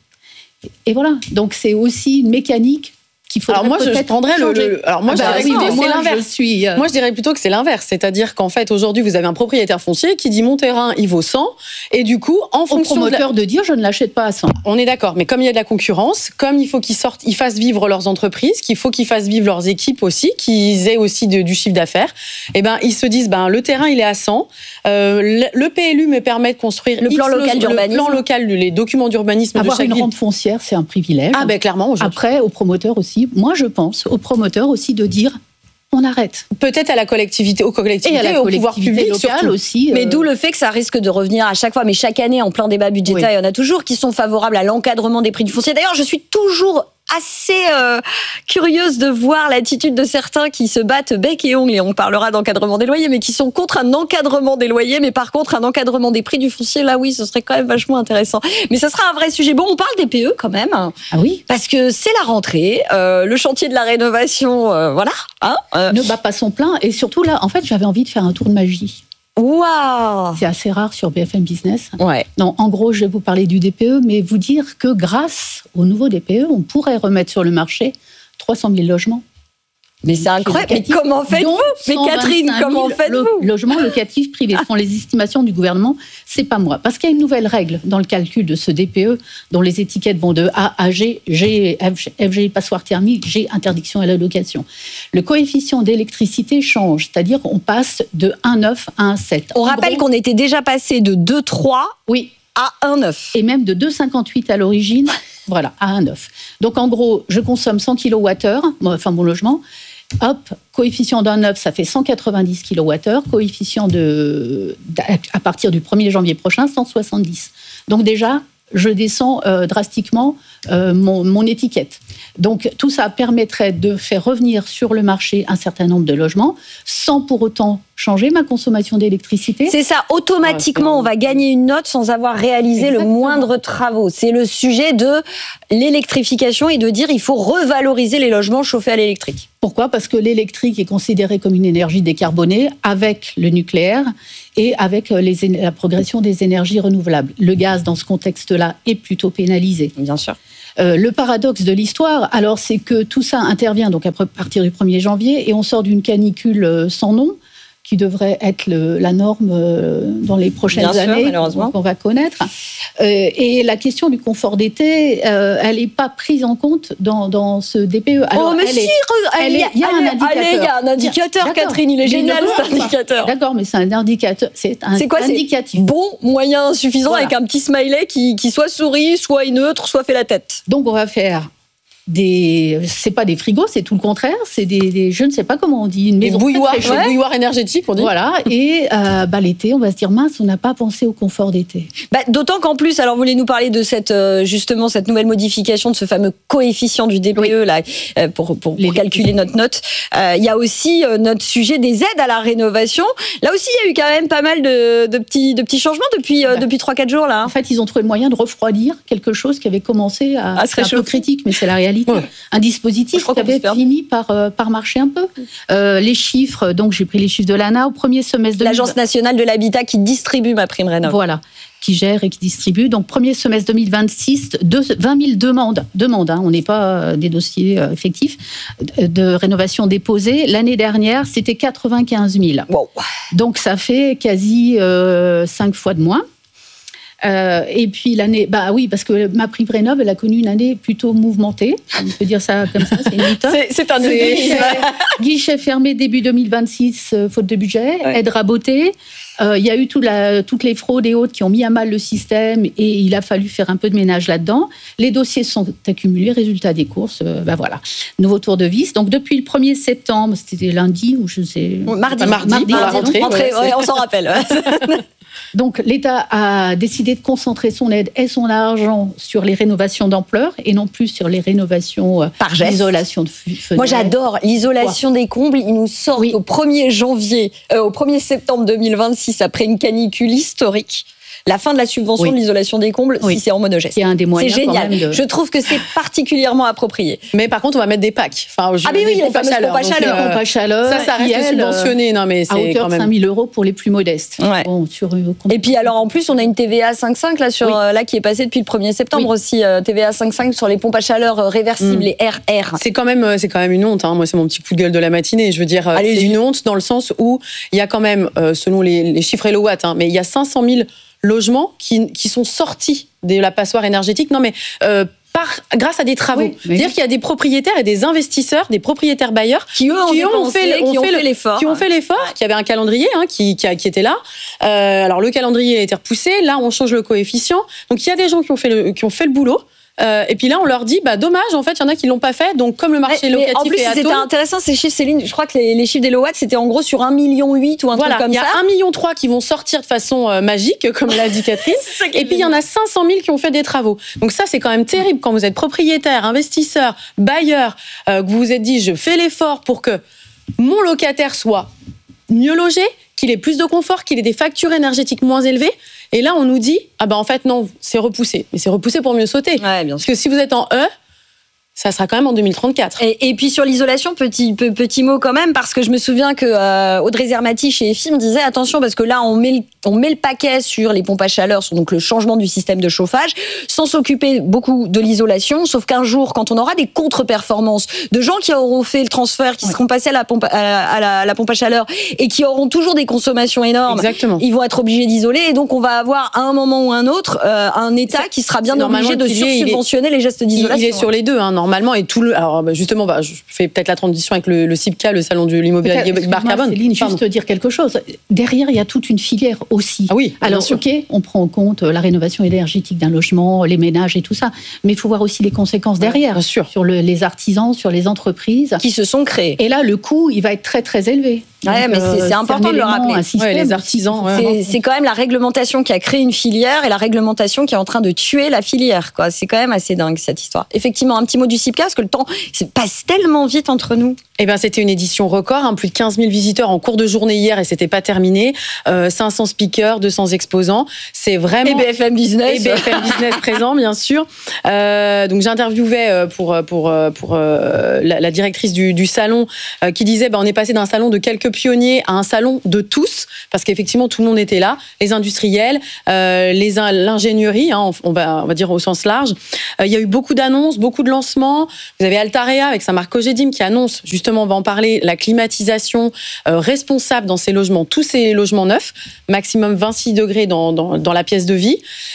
Et voilà. Donc, c'est aussi une mécanique qu'il faudrait alors moi, peut-être je prendrais le, le. Alors moi, ah bah, je dirais oui, c'est l'inverse. Je suis, euh... Moi, je dirais plutôt que c'est l'inverse. C'est-à-dire qu'en fait, aujourd'hui, vous avez un propriétaire foncier qui dit mon terrain, il vaut cent, et du coup, en Au fonction promoteur de, la... de dire je ne l'achète pas à cent. On est d'accord, mais comme il y a de la concurrence, comme il faut qu'ils sortent, ils fassent vivre leurs entreprises, qu'il faut qu'ils fassent vivre leurs équipes aussi, qu'ils aient aussi de, du chiffre d'affaires. Et ben, ils se disent ben le terrain, il est à cent. Euh, le, le P L U me permet de construire le plan X local d'urbanisme. Le plan local, les documents d'urbanisme Avoir de chaque une ville. rente foncière, c'est un privilège. Ah ben clairement. Après, aux promoteurs aussi. Moi, je pense aux promoteurs aussi de dire on arrête. Peut-être à la collectivité, aux collectivités, et à la au pouvoir public locale aussi. Mais euh... d'où le fait que ça risque de revenir à chaque fois. Mais chaque année, en plein débat budgétaire, oui. Il y en a toujours qui sont favorables à l'encadrement des prix du foncier. D'ailleurs, je suis toujours assez euh, curieuse de voir l'attitude de certains qui se battent bec et ongle, et on parlera d'encadrement des loyers, mais qui sont contre un encadrement des loyers, mais par contre un encadrement des prix du foncier, là oui, ce serait quand même vachement intéressant. Mais ça sera un vrai sujet. Bon, on parle des P E quand même. Ah oui. Parce que c'est la rentrée, euh, le chantier de la rénovation, euh, voilà. Hein, euh... ne bat pas son plein, et surtout là, en fait, j'avais envie de faire un tour de magie. Waouh! C'est assez rare sur B F M Business. Ouais. Non, en gros, je vais vous parler du D P E, mais vous dire que grâce au nouveau D P E, on pourrait remettre sur le marché trois cent mille logements. Mais c'est incroyable. Mais comment faites-vous? Mais Catherine, comment faites-vous? Logements locatifs privés. Ce sont les estimations du gouvernement. C'est pas moi. Parce qu'il y a une nouvelle règle dans le calcul de ce D P E, dont les étiquettes vont de A à G, G, F, G, passoire thermique, G, interdiction à la location. Le coefficient d'électricité change. C'est-à-dire qu'on passe de un virgule neuf à un virgule sept. On en rappelle gros, qu'on était déjà passé de deux virgule trois oui. à un virgule neuf. Et même de deux virgule cinquante-huit à l'origine, voilà, à un virgule neuf. Donc en gros, je consomme cent kilowattheures, enfin mon logement. Hop, coefficient d'un neuf, ça fait cent quatre-vingt-dix kilowattheures. Coefficient de, à partir du premier janvier prochain, cent soixante-dix. Donc déjà, je descends euh, drastiquement euh, mon, mon étiquette. Donc tout ça permettrait de faire revenir sur le marché un certain nombre de logements sans pour autant changer ma consommation d'électricité. C'est ça, automatiquement, on va gagner une note sans avoir réalisé Exactement. le moindre travaux. C'est le sujet de l'électrification et de dire il faut revaloriser les logements chauffés à l'électrique. Pourquoi ? Parce que l'électrique est considéré comme une énergie décarbonée avec le nucléaire et avec les, la progression des énergies renouvelables. Le gaz, dans ce contexte-là, est plutôt pénalisé. Bien sûr. Euh, le paradoxe de l'histoire, alors, c'est que tout ça intervient donc à partir du premier janvier et on sort d'une canicule sans nom qui devrait être le, la norme euh, dans les prochaines Bien années, sûr, malheureusement. qu'on va connaître. Euh, et la question du confort d'été, euh, elle n'est pas prise en compte dans, dans ce D P E. Alors, oh, mais elle si, est, elle est, il y a allez, un indicateur. Allez, il y a un indicateur, D'accord. Catherine, il est génial cet indicateur. D'accord, mais c'est un indicateur. C'est un c'est quoi, indicatif. C'est bon, moyen, suffisant, voilà. Avec un petit smiley qui, qui soit sourit, soit est neutre, soit fait la tête. Donc, on va faire des, c'est pas des frigos, c'est tout le contraire, c'est des, des je ne sais pas comment on dit, une maison des bouilloires, très, très ouais. bouilloires énergétiques, on dit. Voilà, et euh, bah, l'été, on va se dire mince, on n'a pas pensé au confort d'été. Bah, d'autant qu'en plus, alors vous voulez nous parler de cette euh, justement cette nouvelle modification de ce fameux coefficient du D P E oui. là euh, pour pour, pour calculer notre note. Euh, il y a aussi euh, notre sujet des aides à la rénovation. Là aussi, il y a eu quand même pas mal de, de petits de petits changements depuis euh, bah, depuis trois quatre jours là. En fait, ils ont trouvé le moyen de refroidir quelque chose qui avait commencé à, à être un peu critique, mais c'est la réalité. Ouais. Un dispositif qui avait fini par, euh, par marcher un peu. Euh, les chiffres, donc j'ai pris les chiffres de l'A N A au premier semestre de l'Agence nationale de l'habitat qui distribue ma prime rénov. Voilà, qui gère et qui distribue. Donc premier semestre deux mille vingt-six, de, vingt mille demandes, demandes hein, on n'est pas euh, des dossiers euh, effectifs, de, de rénovation déposés. L'année dernière, c'était quatre-vingt-quinze mille. Wow. Donc ça fait quasi euh, cinq fois de moins. Euh, et puis l'année, bah oui, parce que ma prime rénov, elle a connu une année plutôt mouvementée. On peut dire ça comme ça, c'est une méthode. c'est, c'est un guichet, guichet fermé début deux mille vingt-six, euh, faute de budget, ouais. aide rabotée. Euh, il y a eu tout la, toutes les fraudes et autres qui ont mis à mal le système et il a fallu faire un peu de ménage là-dedans. Les dossiers sont accumulés, résultat des courses, euh, bah voilà, nouveau tour de vis. Donc depuis le premier septembre, c'était lundi ou je sais... Mardi, mardi, mardi, mardi rentrée, ouais, ouais, on s'en rappelle. Donc l'État a décidé de concentrer son aide et son argent sur les rénovations d'ampleur et non plus sur les rénovations par geste. L'isolation de fenêtres. Moi j'adore l'isolation ouais. des combles. Ils nous sortent oui. au premier janvier, euh, au premier septembre deux mille vingt-six, après une canicule historique. La fin de la subvention oui. de l'isolation des combles, oui. si c'est en monogeste. C'est un des moyens. C'est génial. Quand même de... Je trouve que c'est particulièrement approprié. Mais par contre, on va mettre des packs. Enfin, ah, mais oui, les fameuses pompes à chaleur. Euh, pompes à chaleur. Ça, ça reste subventionné. Non, mais c'est à hauteur quand même... de cinq mille euros pour les plus modestes. Ouais. Bon, sur, euh, Et puis, alors, en plus, on a une T V A cinq virgule cinq là, sur, oui. euh, là, qui est passée depuis le premier septembre oui. aussi. Euh, T V A cinq virgule cinq sur les pompes à chaleur euh, réversibles, mm. les R R. C'est quand même, c'est quand même une honte. Hein. Moi, c'est mon petit coup de gueule de la matinée. Je veux dire, Allez, c'est une honte dans le sens où il y a quand même, euh, selon les, les chiffres Hellowatt, hein, mais il y a cinq cent mille logements qui, qui sont sortis de la passoire énergétique. Non, mais euh, par, grâce à des travaux. Oui, C'est-à-dire qu'il y a des propriétaires et des investisseurs, des propriétaires bailleurs qui, eux, ont, qui ont, fait, qui ont fait, fait l'effort. Qui ont fait l'effort, ouais. qui avaient un calendrier hein, qui, qui, qui était là. Euh, alors, le calendrier a été repoussé. Là, on change le coefficient. Donc, il y a des gens qui ont fait le, qui ont fait le boulot. Euh, et puis là, on leur dit, bah dommage, en fait, il y en a qui l'ont pas fait. Donc, comme le marché mais, locatif mais en plus, est à c'était taux, intéressant ces chiffres, Céline. Je crois que les, les chiffres des Hellowatt, c'était en gros sur un virgule huit million ou un voilà, truc comme ça. Il y a un virgule trois million qui vont sortir de façon euh, magique, comme l'a dit Catherine. Et puis il y en a cinq cent mille qui ont fait des travaux. Donc ça, c'est quand même terrible quand vous êtes propriétaire, investisseur, bailleur, euh, que vous vous êtes dit, je fais l'effort pour que mon locataire soit mieux logé, qu'il ait plus de confort, qu'il ait des factures énergétiques moins élevées. Et là, on nous dit, ah ben en fait, non, c'est repoussé. Mais c'est repoussé pour mieux sauter. Ouais, bien sûr. Parce que si vous êtes en E, Ça sera quand même en deux mille trente-quatre. Et, et puis sur l'isolation, petit, pe, petit mot quand même, parce que je me souviens que euh, Audrey Zermati chez E F I me disait attention, parce que là, on met, le, on met le paquet sur les pompes à chaleur, sur donc le changement du système de chauffage, sans s'occuper beaucoup de l'isolation, sauf qu'un jour, quand on aura des contre-performances de gens qui auront fait le transfert, qui ouais. seront passés à la, pompe, à, la, à, la, à la pompe à chaleur et qui auront toujours des consommations énormes, Exactement. Ils vont être obligés d'isoler, et donc on va avoir à un moment ou un autre euh, un État qui sera bien obligé de sursubventionner les gestes d'isolation. Il est sur les deux, hein, normalement, et tout le. Alors justement, bah, je fais peut-être la transition avec le, le C I P C A, le salon de l'immobilier bas carbone. Céline, juste te dire quelque chose. Derrière, il y a toute une filière aussi. Ah oui. Alors, ok, on prend en compte la rénovation énergétique d'un logement, les ménages et tout ça, mais il faut voir aussi les conséquences derrière, bien sûr. Sur le, les artisans, sur les entreprises qui se sont créées. Et là, le coût, il va être très très élevé. Ouais, donc, mais c'est, c'est important c'est de le rappeler. Ouais, les artisans. Ouais. C'est, c'est quand même la réglementation qui a créé une filière et la réglementation qui est en train de tuer la filière. Quoi. C'est quand même assez dingue cette histoire. Effectivement, un petit mot du C I P C A, parce que le temps passe tellement vite entre nous. Eh ben, c'était une édition record, hein, plus de quinze mille visiteurs en cours de journée hier et c'était pas terminé. Euh, cinq cents speakers, deux cents exposants. C'est vraiment. Et B F M Business. Et B F M Business présent, bien sûr. Euh, donc j'interviewais pour pour pour euh, la, la directrice du, du salon euh, qui disait, ben, on est passé d'un salon de quelques pionniers à un salon de tous, parce qu'effectivement tout le monde était là, les industriels, euh, les l'ingénierie, hein, on va on va dire au sens large. Euh, il y a eu beaucoup d'annonces, beaucoup de lancements. Vous avez Altarea avec sa marque Cogedim qui annonce justement, on va en parler, la climatisation euh, responsable dans ces logements, tous ces logements neufs, maximum vingt-six degrés dans, dans, dans la pièce de vie.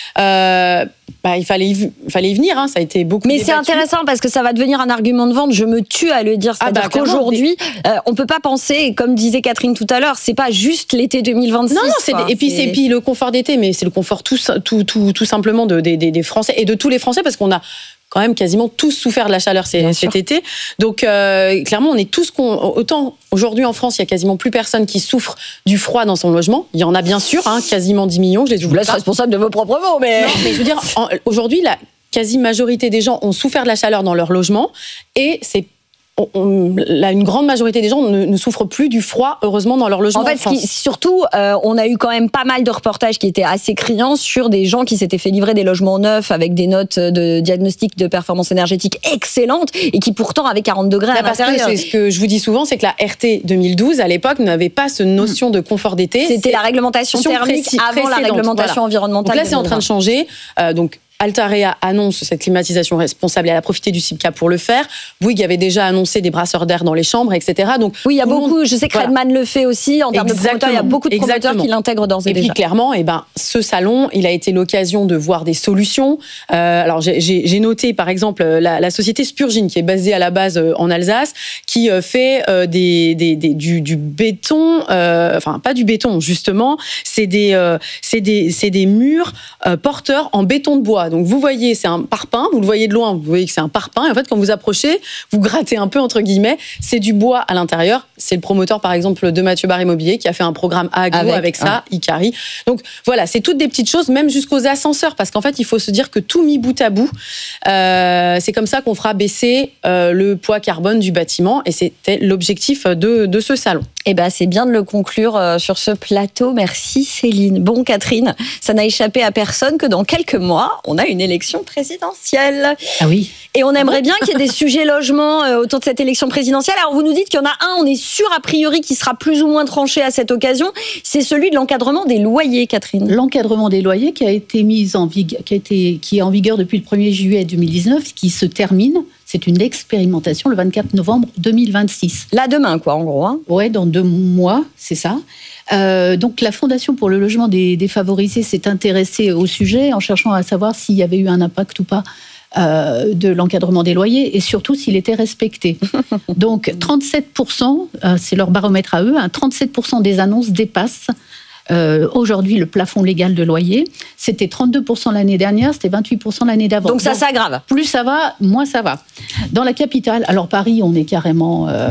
Euh, bah, il fallait y, il fallait y venir, hein, ça a été beaucoup Mais débattu. C'est intéressant parce que ça va devenir un argument de vente, je me tue à le dire. C'est-à-dire ah bah, qu'aujourd'hui, des... euh, on ne peut pas penser, comme disait Catherine tout à l'heure, c'est pas juste l'été deux mille vingt-six. Non, non c'est des, et puis, c'est... c'est puis le confort d'été, mais c'est le confort tout, tout, tout, tout simplement de, des, des Français et de tous les Français, parce qu'on a quand même quasiment tous souffert de la chaleur cet sûr. été. Donc, euh, clairement, on est tous... Autant, aujourd'hui, en France, il y a quasiment plus personne qui souffre du froid dans son logement. Il y en a bien sûr, hein, quasiment dix millions. Je les vous laisse responsable de vos propres mots, mais... Non, mais je veux dire, en, aujourd'hui, la quasi-majorité des gens ont souffert de la chaleur dans leur logement et c'est On, on, là, une grande majorité des gens ne, ne souffrent plus du froid, heureusement, dans leur logement. En fait, en qui, surtout, euh, on a eu quand même pas mal de reportages qui étaient assez criants sur des gens qui s'étaient fait livrer des logements neufs avec des notes de diagnostic de performance énergétique excellentes et qui pourtant avaient quarante degrés à l'intérieur. C'est ce que je vous dis souvent, c'est que la R T deux mille douze, à l'époque, n'avait pas cette notion de confort d'été. C'était la réglementation thermique précis, avant la réglementation voilà. environnementale. Donc là, c'est en train de changer. Euh, donc, Altarea annonce cette climatisation responsable et elle a profité du C I P C A pour le faire. Bouygues avait déjà annoncé des brasseurs d'air dans les chambres, et cetera. Donc, oui, il y a beaucoup, monde, je sais que voilà. Redman le fait aussi, en termes Exactement. de promoteurs, il y a beaucoup de promoteurs Exactement. qui l'intègrent d'ores et, et déjà. Et puis clairement, eh ben, ce salon, il a été l'occasion de voir des solutions. Euh, alors j'ai, j'ai noté par exemple la, la société Spurgin, qui est basée à la base en Alsace, qui fait euh, des, des, des, du, du béton, euh, enfin pas du béton justement, c'est des, euh, c'est des, c'est des murs euh, porteurs en béton de bois. Donc vous voyez, c'est un parpaing, vous le voyez de loin, vous voyez que c'est un parpaing, et en fait quand vous approchez, vous grattez un peu entre guillemets, c'est du bois à l'intérieur. C'est le promoteur par exemple de Mathieu Barre Immobilier qui a fait un programme à Aglo avec, avec ça, ah. Icari. Donc voilà, c'est toutes des petites choses, même jusqu'aux ascenseurs, parce qu'en fait il faut se dire que tout mis bout à bout, euh, c'est comme ça qu'on fera baisser euh, le poids carbone du bâtiment, et c'était l'objectif de, de ce salon. Eh ben, c'est bien de le conclure euh, sur ce plateau. Merci Céline. Bon Catherine, ça n'a échappé à personne que dans quelques mois, on a une élection présidentielle. Ah oui. Et on aimerait bien qu'il y ait des sujets logement euh, autour de cette élection présidentielle. Alors vous nous dites qu'il y en a un, on est sûr a priori, qui sera plus ou moins tranché à cette occasion. C'est celui de l'encadrement des loyers, Catherine. L'encadrement des loyers qui a été mis en vigueur, qui a été, qui est en vigueur depuis le premier juillet deux mille dix-neuf, qui se termine. C'est une expérimentation le vingt-quatre novembre deux mille vingt-six. Là, demain, quoi, en gros. Hein. Ouais, dans deux mois, c'est ça. Euh, donc, la Fondation pour le logement des défavorisés s'est intéressée au sujet en cherchant à savoir s'il y avait eu un impact ou pas euh, de l'encadrement des loyers et surtout s'il était respecté. Donc, trente-sept pour cent, euh, c'est leur baromètre à eux, hein, trente-sept pour cent des annonces dépassent Euh, aujourd'hui le plafond légal de loyer. C'était trente-deux pour cent l'année dernière, c'était vingt-huit pour cent l'année d'avant. Donc ça bon, s'aggrave. Plus ça va, moins ça va. Dans la capitale, alors Paris, on est carrément euh,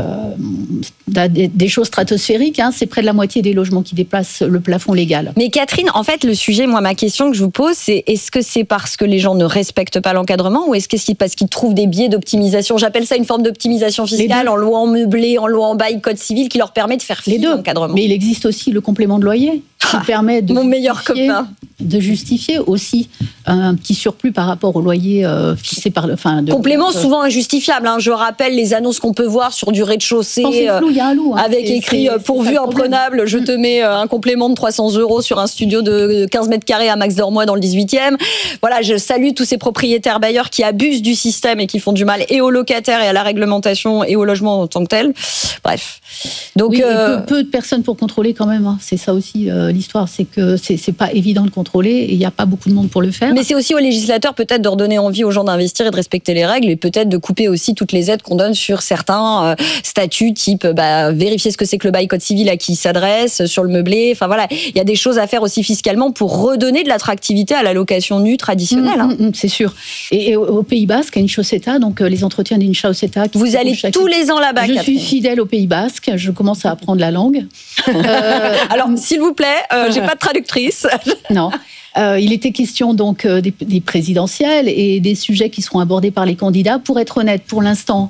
des, des choses stratosphériques, hein, c'est près de la moitié des logements qui dépassent le plafond légal. Mais Catherine, en fait, le sujet, moi, ma question que je vous pose, c'est est-ce que c'est parce que les gens ne respectent pas l'encadrement ou est-ce que c'est parce qu'ils trouvent des biais d'optimisation? J'appelle ça une forme d'optimisation fiscale en loi en meublé, en loi en bail, code civil, qui leur permet de faire fi de l'encadrement. Mais il existe aussi le complément de loyer. qui permet de Mon meilleur copain. de justifier aussi un petit surplus par rapport au loyer euh, fixé par le... Enfin, de, Complément de, souvent injustifiable. Hein. Je rappelle les annonces qu'on peut voir sur du rez-de-chaussée c'est flou, il y a un loup, hein. avec c'est, écrit c'est, pourvu c'est imprenable, je te mets un complément de trois cents euros sur un studio de quinze mètres carrés à Max Dormois dans le dix-huitième. Voilà, je salue tous ces propriétaires bailleurs qui abusent du système et qui font du mal et aux locataires et à la réglementation et au logement en tant que tel. Bref. Donc, oui, euh... peu, peu de personnes pour contrôler quand même. Hein. C'est ça aussi euh, l'histoire, c'est que c'est, c'est pas évident de contrôler et il n'y a pas beaucoup de monde pour le faire. Mais c'est aussi aux législateurs peut-être de redonner envie aux gens d'investir et de respecter les règles et peut-être de couper aussi toutes les aides qu'on donne sur certains euh, statuts type bah, vérifier ce que c'est que le bail code civil à qui il s'adresse, sur le meublé. Enfin voilà, il y a des choses à faire aussi fiscalement pour redonner de l'attractivité à la location nue traditionnelle. Mmh, hein. mmh, c'est sûr. Et, et au Pays Basque, il y a une chaussetta, donc euh, les entretiens d'une chaussetta. Vous allez chaque... tous les ans là-bas, Je Catherine. suis fidèle au Pays Basque, je commence à apprendre la langue. euh, Alors, s'il vous plaît, euh, j'ai pas de traductrice. Non. Euh, il était question donc euh, des, des présidentielles et des sujets qui seront abordés par les candidats. Pour être honnête, pour l'instant,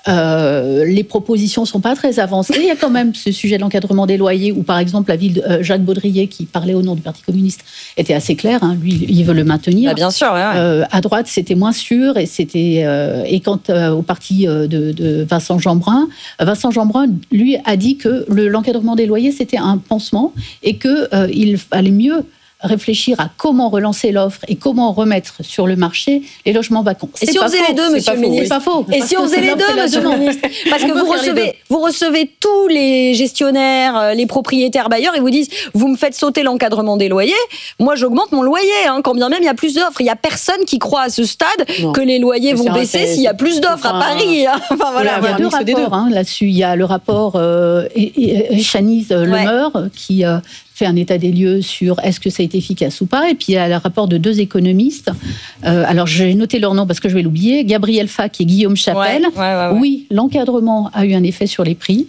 euh, les propositions sont pas très avancées. Il y a quand même ce sujet de l'encadrement des loyers où, par exemple, la ville de euh, Jacques Baudrier, qui parlait au nom du Parti communiste, était assez clair. Hein, lui, il veut le maintenir. Bah bien sûr. Ouais, ouais. Euh, à droite, c'était moins sûr. Et c'était euh, et quant euh, au parti de, de Vincent Jeanbrun, Vincent Jeanbrun, lui, a dit que le, l'encadrement des loyers c'était un pansement et que euh, il fallait mieux réfléchir à comment relancer l'offre et comment remettre sur le marché les logements vacants. Et si on faisait les deux, monsieur le ministre ? C'est pas faux. Et si on faisait les deux, monsieur le ministre ? Parce que vous recevez, vous recevez tous les gestionnaires, les propriétaires bailleurs, et vous disent, vous me faites sauter l'encadrement des loyers, moi j'augmente mon loyer, hein, quand bien même il y a plus d'offres. Il n'y a personne qui croit à ce stade non. que les loyers vont baisser s'il y a plus d'offres à Paris. Hein. Enfin, voilà, il y a deux rapports hein, là-dessus. Il y a le rapport euh, Chanise euh, Lemeur ouais. qui... Euh, fait un état des lieux sur est-ce que ça a été efficace ou pas. Et puis il y a le rapport de deux économistes. Euh, alors j'ai noté leur nom parce que je vais l'oublier. Gabriel Fac et Guillaume Chapelle. Ouais, ouais, ouais, ouais. Oui, l'encadrement a eu un effet sur les prix.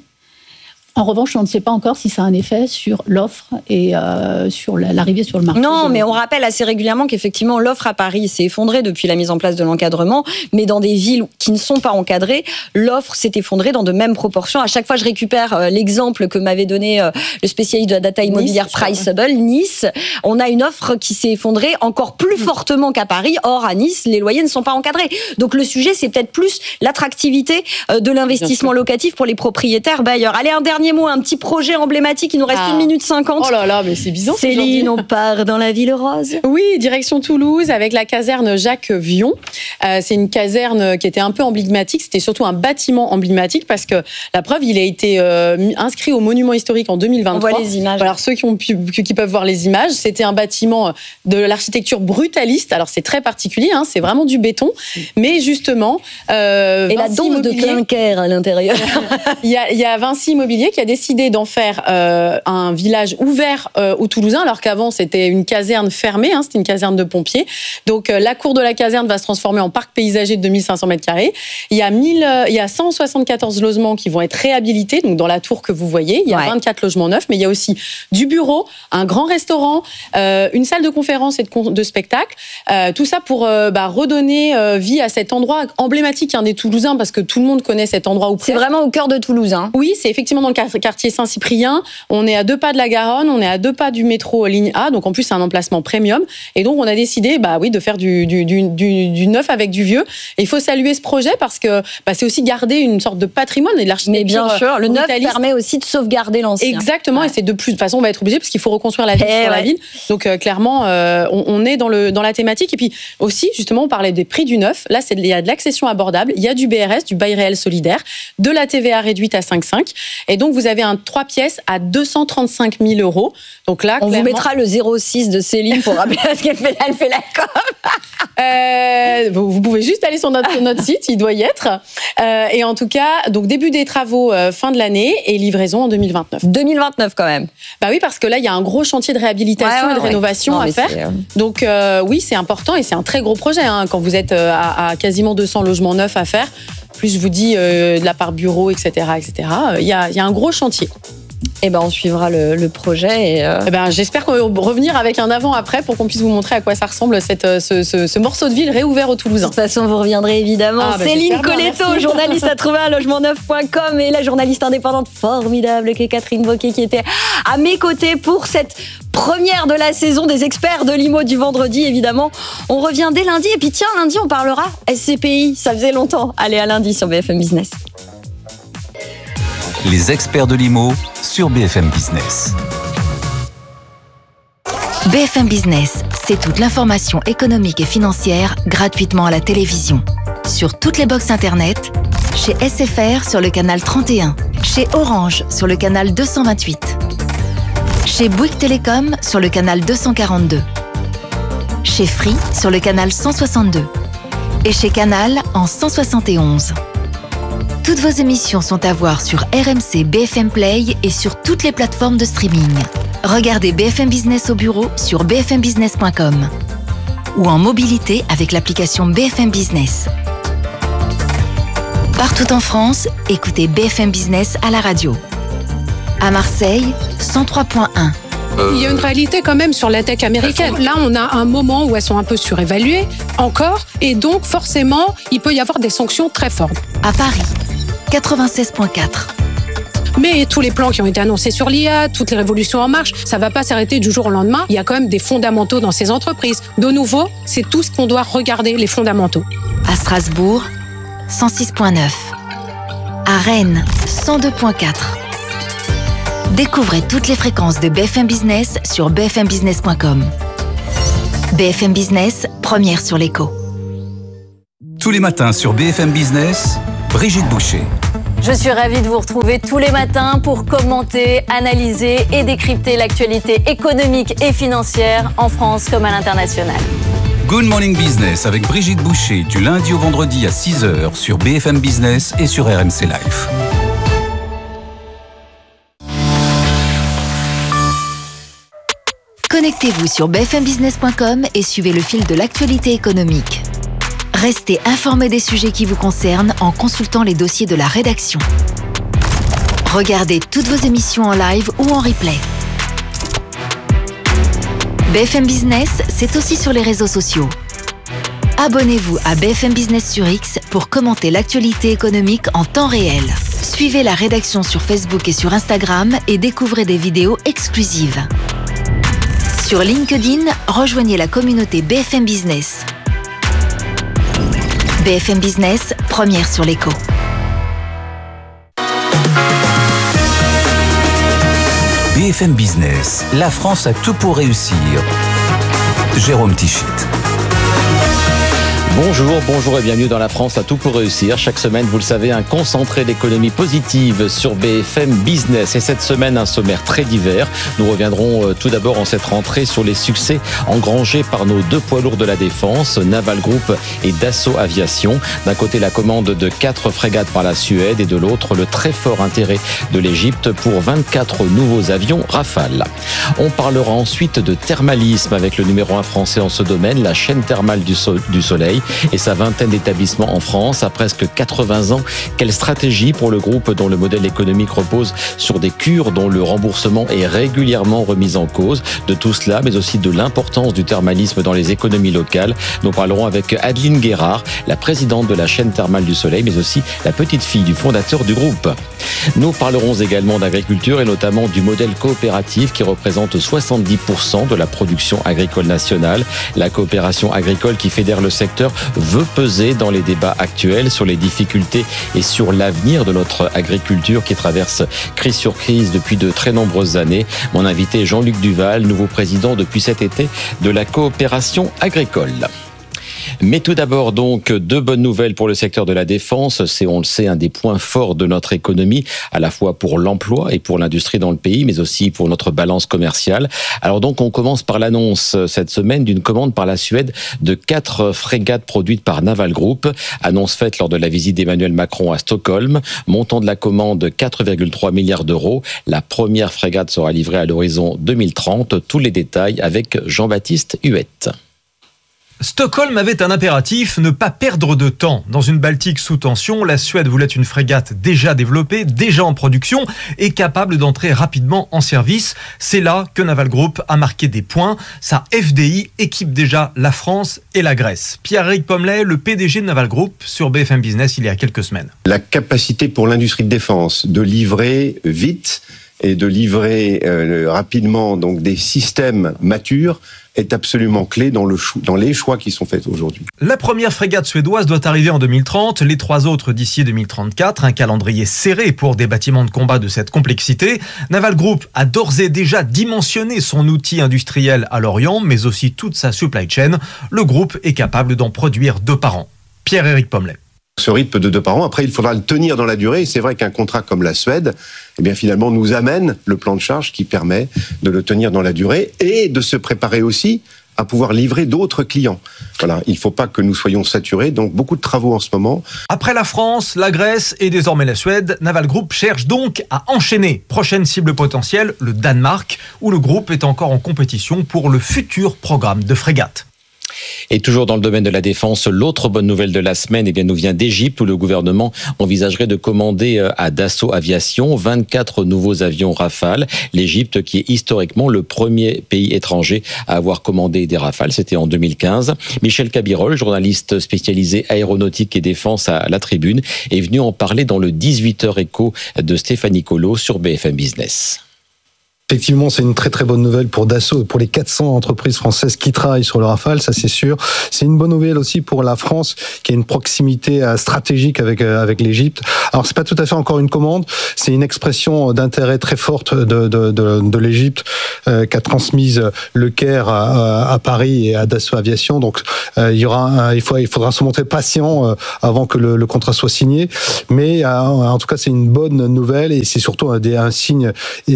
En revanche, on ne sait pas encore si ça a un effet sur l'offre et euh, sur l'arrivée sur le marché. Non, mais on rappelle assez régulièrement qu'effectivement, l'offre à Paris s'est effondrée depuis la mise en place de l'encadrement, mais dans des villes qui ne sont pas encadrées, l'offre s'est effondrée dans de mêmes proportions. À chaque fois, je récupère euh, l'exemple que m'avait donné euh, le spécialiste de la data immobilière nice, Priceable, Nice. On a une offre qui s'est effondrée encore plus mmh. fortement qu'à Paris. Or, à Nice, les loyers ne sont pas encadrés. Donc, le sujet, c'est peut-être plus l'attractivité euh, de l'investissement locatif pour les propriétaires bailleurs. Allez, un dernier mot, un petit projet emblématique. Il nous reste ah. une minute cinquante. Oh là là, mais c'est bizarre. Céline, on part dans la ville rose. Oui, direction Toulouse avec la caserne Jacques Vion. Euh, c'est une caserne qui était un peu emblématique. C'était surtout un bâtiment emblématique parce que la preuve, il a été euh, inscrit au monument historique en deux mille vingt-trois. On voit les images. Alors ceux qui, ont pu, qui peuvent voir les images, c'était un bâtiment de l'architecture brutaliste. Alors c'est très particulier, hein, c'est vraiment du béton, mais justement. Euh, Et Vinci la dose de clinker à l'intérieur. il, y a, il y a Vinci Immobilier qui a décidé d'en faire euh, un village ouvert euh, aux Toulousains, alors qu'avant c'était une caserne fermée, hein, c'était une caserne de pompiers. Donc euh, la cour de la caserne va se transformer en parc paysager de deux mille cinq cents mètres carrés. Il y a mille, euh, il y a cent soixante-quatorze logements qui vont être réhabilités, donc dans la tour que vous voyez, il y a ouais. vingt-quatre logements neufs, mais il y a aussi du bureau, un grand restaurant, euh, une salle de conférence et de, con- de spectacle. Euh, tout ça pour euh, bah, redonner euh, vie à cet endroit emblématique hein, des Toulousains, parce que tout le monde connaît cet endroit où c'est vraiment au cœur de Toulouse. Hein. Oui, c'est effectivement dans le quartier Saint-Cyprien. On est à deux pas de la Garonne, on est à deux pas du métro ligne A, donc en plus c'est un emplacement premium. Et donc on a décidé, bah oui, de faire du, du, du, du, du neuf avec du vieux. Et il faut saluer ce projet parce que bah, c'est aussi garder une sorte de patrimoine et de l'architecture. Mais bien sûr, le neuf brutaliste. permet aussi de sauvegarder l'ancien. Exactement, ouais. Et c'est de plus. De toute façon, on va être obligé parce qu'il faut reconstruire la ville et sur ouais. la ville. Donc euh, clairement, euh, on, on est dans le dans la thématique. Et puis aussi, justement, on parlait des prix du neuf. Là, c'est il y a de l'accession abordable, il y a du B R S, du bail réel solidaire, de la T V A réduite à cinq virgule cinq. Et donc vous avez un trois pièces à deux cent trente-cinq mille euros. Donc là, on clairement... vous mettra le zéro six de Céline pour rappeler ce qu'elle fait. Elle fait la com. euh, vous, vous pouvez juste aller sur notre, notre site, il doit y être. Euh, et en tout cas, donc début des travaux euh, fin de l'année et livraison en deux mille vingt-neuf. deux mille vingt-neuf quand même. Bah oui, parce que là, il y a un gros chantier de réhabilitation ouais, ouais, et de ouais. rénovation non, à faire. Euh... Donc euh, oui, c'est important et c'est un très gros projet. Hein, quand vous êtes euh, à, à quasiment deux cents logements neufs à faire, plus je vous dis euh, de la part bureau, et cetera, et cetera. Il y a, il y a un gros chantier. Eh ben, on suivra le, le projet. Et euh... eh ben, j'espère qu'on va revenir avec un avant-après pour qu'on puisse vous montrer à quoi ça ressemble cette, ce, ce, ce morceau de ville réouvert aux Toulousains. De toute façon, vous reviendrez évidemment. Ah, ben, Céline Colletto, journaliste à trouver à logement neuf point com, et la journaliste indépendante formidable qu'est Catherine Bocquet, qui était à mes côtés pour cette première de la saison des experts de l'I M O du vendredi, évidemment. On revient dès lundi. Et puis tiens, lundi, on parlera S C P I. Ça faisait longtemps. Allez, à lundi sur B F M Business. Les experts de l'I M O sur B F M Business. B F M Business, c'est toute l'information économique et financière gratuitement à la télévision. Sur toutes les box internet, chez S F R sur le canal trente et un, chez Orange sur le canal deux cent vingt-huit, chez Bouygues Télécom sur le canal deux cent quarante-deux, chez Free sur le canal cent soixante-deux et chez Canal en cent soixante et onze. Toutes vos émissions sont à voir sur R M C B F M Play et sur toutes les plateformes de streaming. Regardez B F M Business au bureau sur b f m business point com ou en mobilité avec l'application B F M Business. Partout en France, écoutez B F M Business à la radio. À Marseille, cent trois point un. Il y a une réalité quand même sur la tech américaine. Là, on a un moment où elles sont un peu surévaluées, encore, et donc forcément, il peut y avoir des sanctions très fortes. À Paris, quatre-vingt-seize point quatre. Mais tous les plans qui ont été annoncés sur l'I A, toutes les révolutions en marche, ça ne va pas s'arrêter du jour au lendemain. Il y a quand même des fondamentaux dans ces entreprises. De nouveau, c'est tout ce qu'on doit regarder, les fondamentaux. À Strasbourg, cent six point neuf. À Rennes, cent deux point quatre. Découvrez toutes les fréquences de B F M Business sur b f m business point com. B F M Business, première sur l'écho. Tous les matins sur B F M Business, Brigitte Boucher. Je suis ravie de vous retrouver tous les matins pour commenter, analyser et décrypter l'actualité économique et financière en France comme à l'international. Good Morning Business avec Brigitte Boucher du lundi au vendredi à six heures sur B F M Business et sur R M C Live. Connectez-vous sur b f m business point com et suivez le fil de l'actualité économique. Restez informés des sujets qui vous concernent en consultant les dossiers de la rédaction. Regardez toutes vos émissions en live ou en replay. B F M Business, c'est aussi sur les réseaux sociaux. Abonnez-vous à B F M Business sur X pour commenter l'actualité économique en temps réel. Suivez la rédaction sur Facebook et sur Instagram et découvrez des vidéos exclusives. Sur LinkedIn, rejoignez la communauté B F M Business. B F M Business, première sur l'écho. B F M Business, la France a tout pour réussir. Jérôme Tichit. Bonjour, bonjour et bienvenue dans La France a tout pour réussir. Chaque semaine, vous le savez, un concentré d'économie positive sur B F M Business. Et cette semaine, un sommaire très divers. Nous reviendrons tout d'abord en cette rentrée sur les succès engrangés par nos deux poids lourds de la défense, Naval Group et Dassault Aviation. D'un côté, la commande de quatre frégates par la Suède et de l'autre, le très fort intérêt de l'Égypte pour vingt-quatre nouveaux avions Rafale. On parlera ensuite de thermalisme avec le numéro un français en ce domaine, la chaîne thermale du, so- du Soleil et sa vingtaine d'établissements en France. À presque quatre-vingts ans, quelle stratégie pour le groupe dont le modèle économique repose sur des cures dont le remboursement est régulièrement remis en cause? De tout cela, mais aussi de l'importance du thermalisme dans les économies locales. Nous parlerons avec Adeline Guérard, la présidente de la chaîne thermale du Soleil, mais aussi la petite fille du fondateur du groupe. Nous parlerons également d'agriculture et notamment du modèle coopératif qui représente soixante-dix pour cent de la production agricole nationale. La coopération agricole qui fédère le secteur veut peser dans les débats actuels sur les difficultés et sur l'avenir de notre agriculture qui traverse crise sur crise depuis de très nombreuses années. Mon invité est Jean-Luc Duval, nouveau président depuis cet été de la coopération agricole. Mais tout d'abord, donc, deux bonnes nouvelles pour le secteur de la défense. C'est, on le sait, un des points forts de notre économie, à la fois pour l'emploi et pour l'industrie dans le pays, mais aussi pour notre balance commerciale. Alors donc, on commence par l'annonce cette semaine d'une commande par la Suède de quatre frégates produites par Naval Group. Annonce faite lors de la visite d'Emmanuel Macron à Stockholm. Montant de la commande, quatre virgule trois milliards d'euros. La première frégate sera livrée à l'horizon deux mille trente. Tous les détails avec Jean-Baptiste Huette. Stockholm avait un impératif, ne pas perdre de temps. Dans une Baltique sous tension, la Suède voulait une frégate déjà développée, déjà en production et capable d'entrer rapidement en service. C'est là que Naval Group a marqué des points. Sa F D I équipe déjà la France et la Grèce. Pierre-Éric Pommelet, le P D G de Naval Group, sur B F M Business il y a quelques semaines. La capacité pour l'industrie de défense de livrer vite et de livrer euh, rapidement donc des systèmes matures est absolument clé dans, le cho- dans les choix qui sont faits aujourd'hui. La première frégate suédoise doit arriver en deux mille trente, les trois autres d'ici deux mille trente-quatre, un calendrier serré pour des bâtiments de combat de cette complexité. Naval Group a d'ores et déjà dimensionné son outil industriel à l'Orient, mais aussi toute sa supply chain. Le groupe est capable d'en produire deux par an. Pierre-Éric Pommelet. Ce rythme de deux par an, après il faudra le tenir dans la durée, et c'est vrai qu'un contrat comme la Suède, eh bien finalement nous amène le plan de charge qui permet de le tenir dans la durée et de se préparer aussi à pouvoir livrer d'autres clients. Voilà, il ne faut pas que nous soyons saturés, donc beaucoup de travaux en ce moment. Après la France, la Grèce et désormais la Suède, Naval Group cherche donc à enchaîner. Prochaine cible potentielle, le Danemark, où le groupe est encore en compétition pour le futur programme de frégate. Et toujours dans le domaine de la défense, l'autre bonne nouvelle de la semaine eh bien, nous vient d'Égypte où le gouvernement envisagerait de commander à Dassault Aviation vingt-quatre nouveaux avions Rafale. L'Égypte qui est historiquement le premier pays étranger à avoir commandé des Rafales, c'était en deux mille quinze. Michel Cabirol, journaliste spécialisé aéronautique et défense à La Tribune, est venu en parler dans le dix-huit heures écho de Stéphanie Colo sur B F M Business. Effectivement, c'est une très très bonne nouvelle pour Dassault et pour les quatre cents entreprises françaises qui travaillent sur le Rafale, ça c'est sûr. C'est une bonne nouvelle aussi pour la France qui a une proximité stratégique avec avec l'Égypte. Alors c'est pas tout à fait encore une commande, c'est une expression d'intérêt très forte de de de, de l'Égypte euh, qu'a transmise le Caire à, à Paris et à Dassault Aviation. Donc euh, il y aura un, il faut il faudra se montrer patient euh, avant que le, le contrat soit signé. Mais euh, en tout cas c'est une bonne nouvelle et c'est surtout un, un signe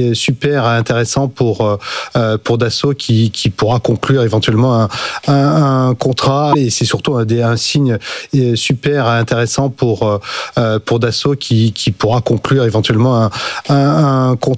super intéressant pour euh, pour Dassault qui qui pourra conclure éventuellement un un, un contrat et c'est surtout un, un signe super intéressant pour euh, pour Dassault qui qui pourra conclure éventuellement un un, un contrat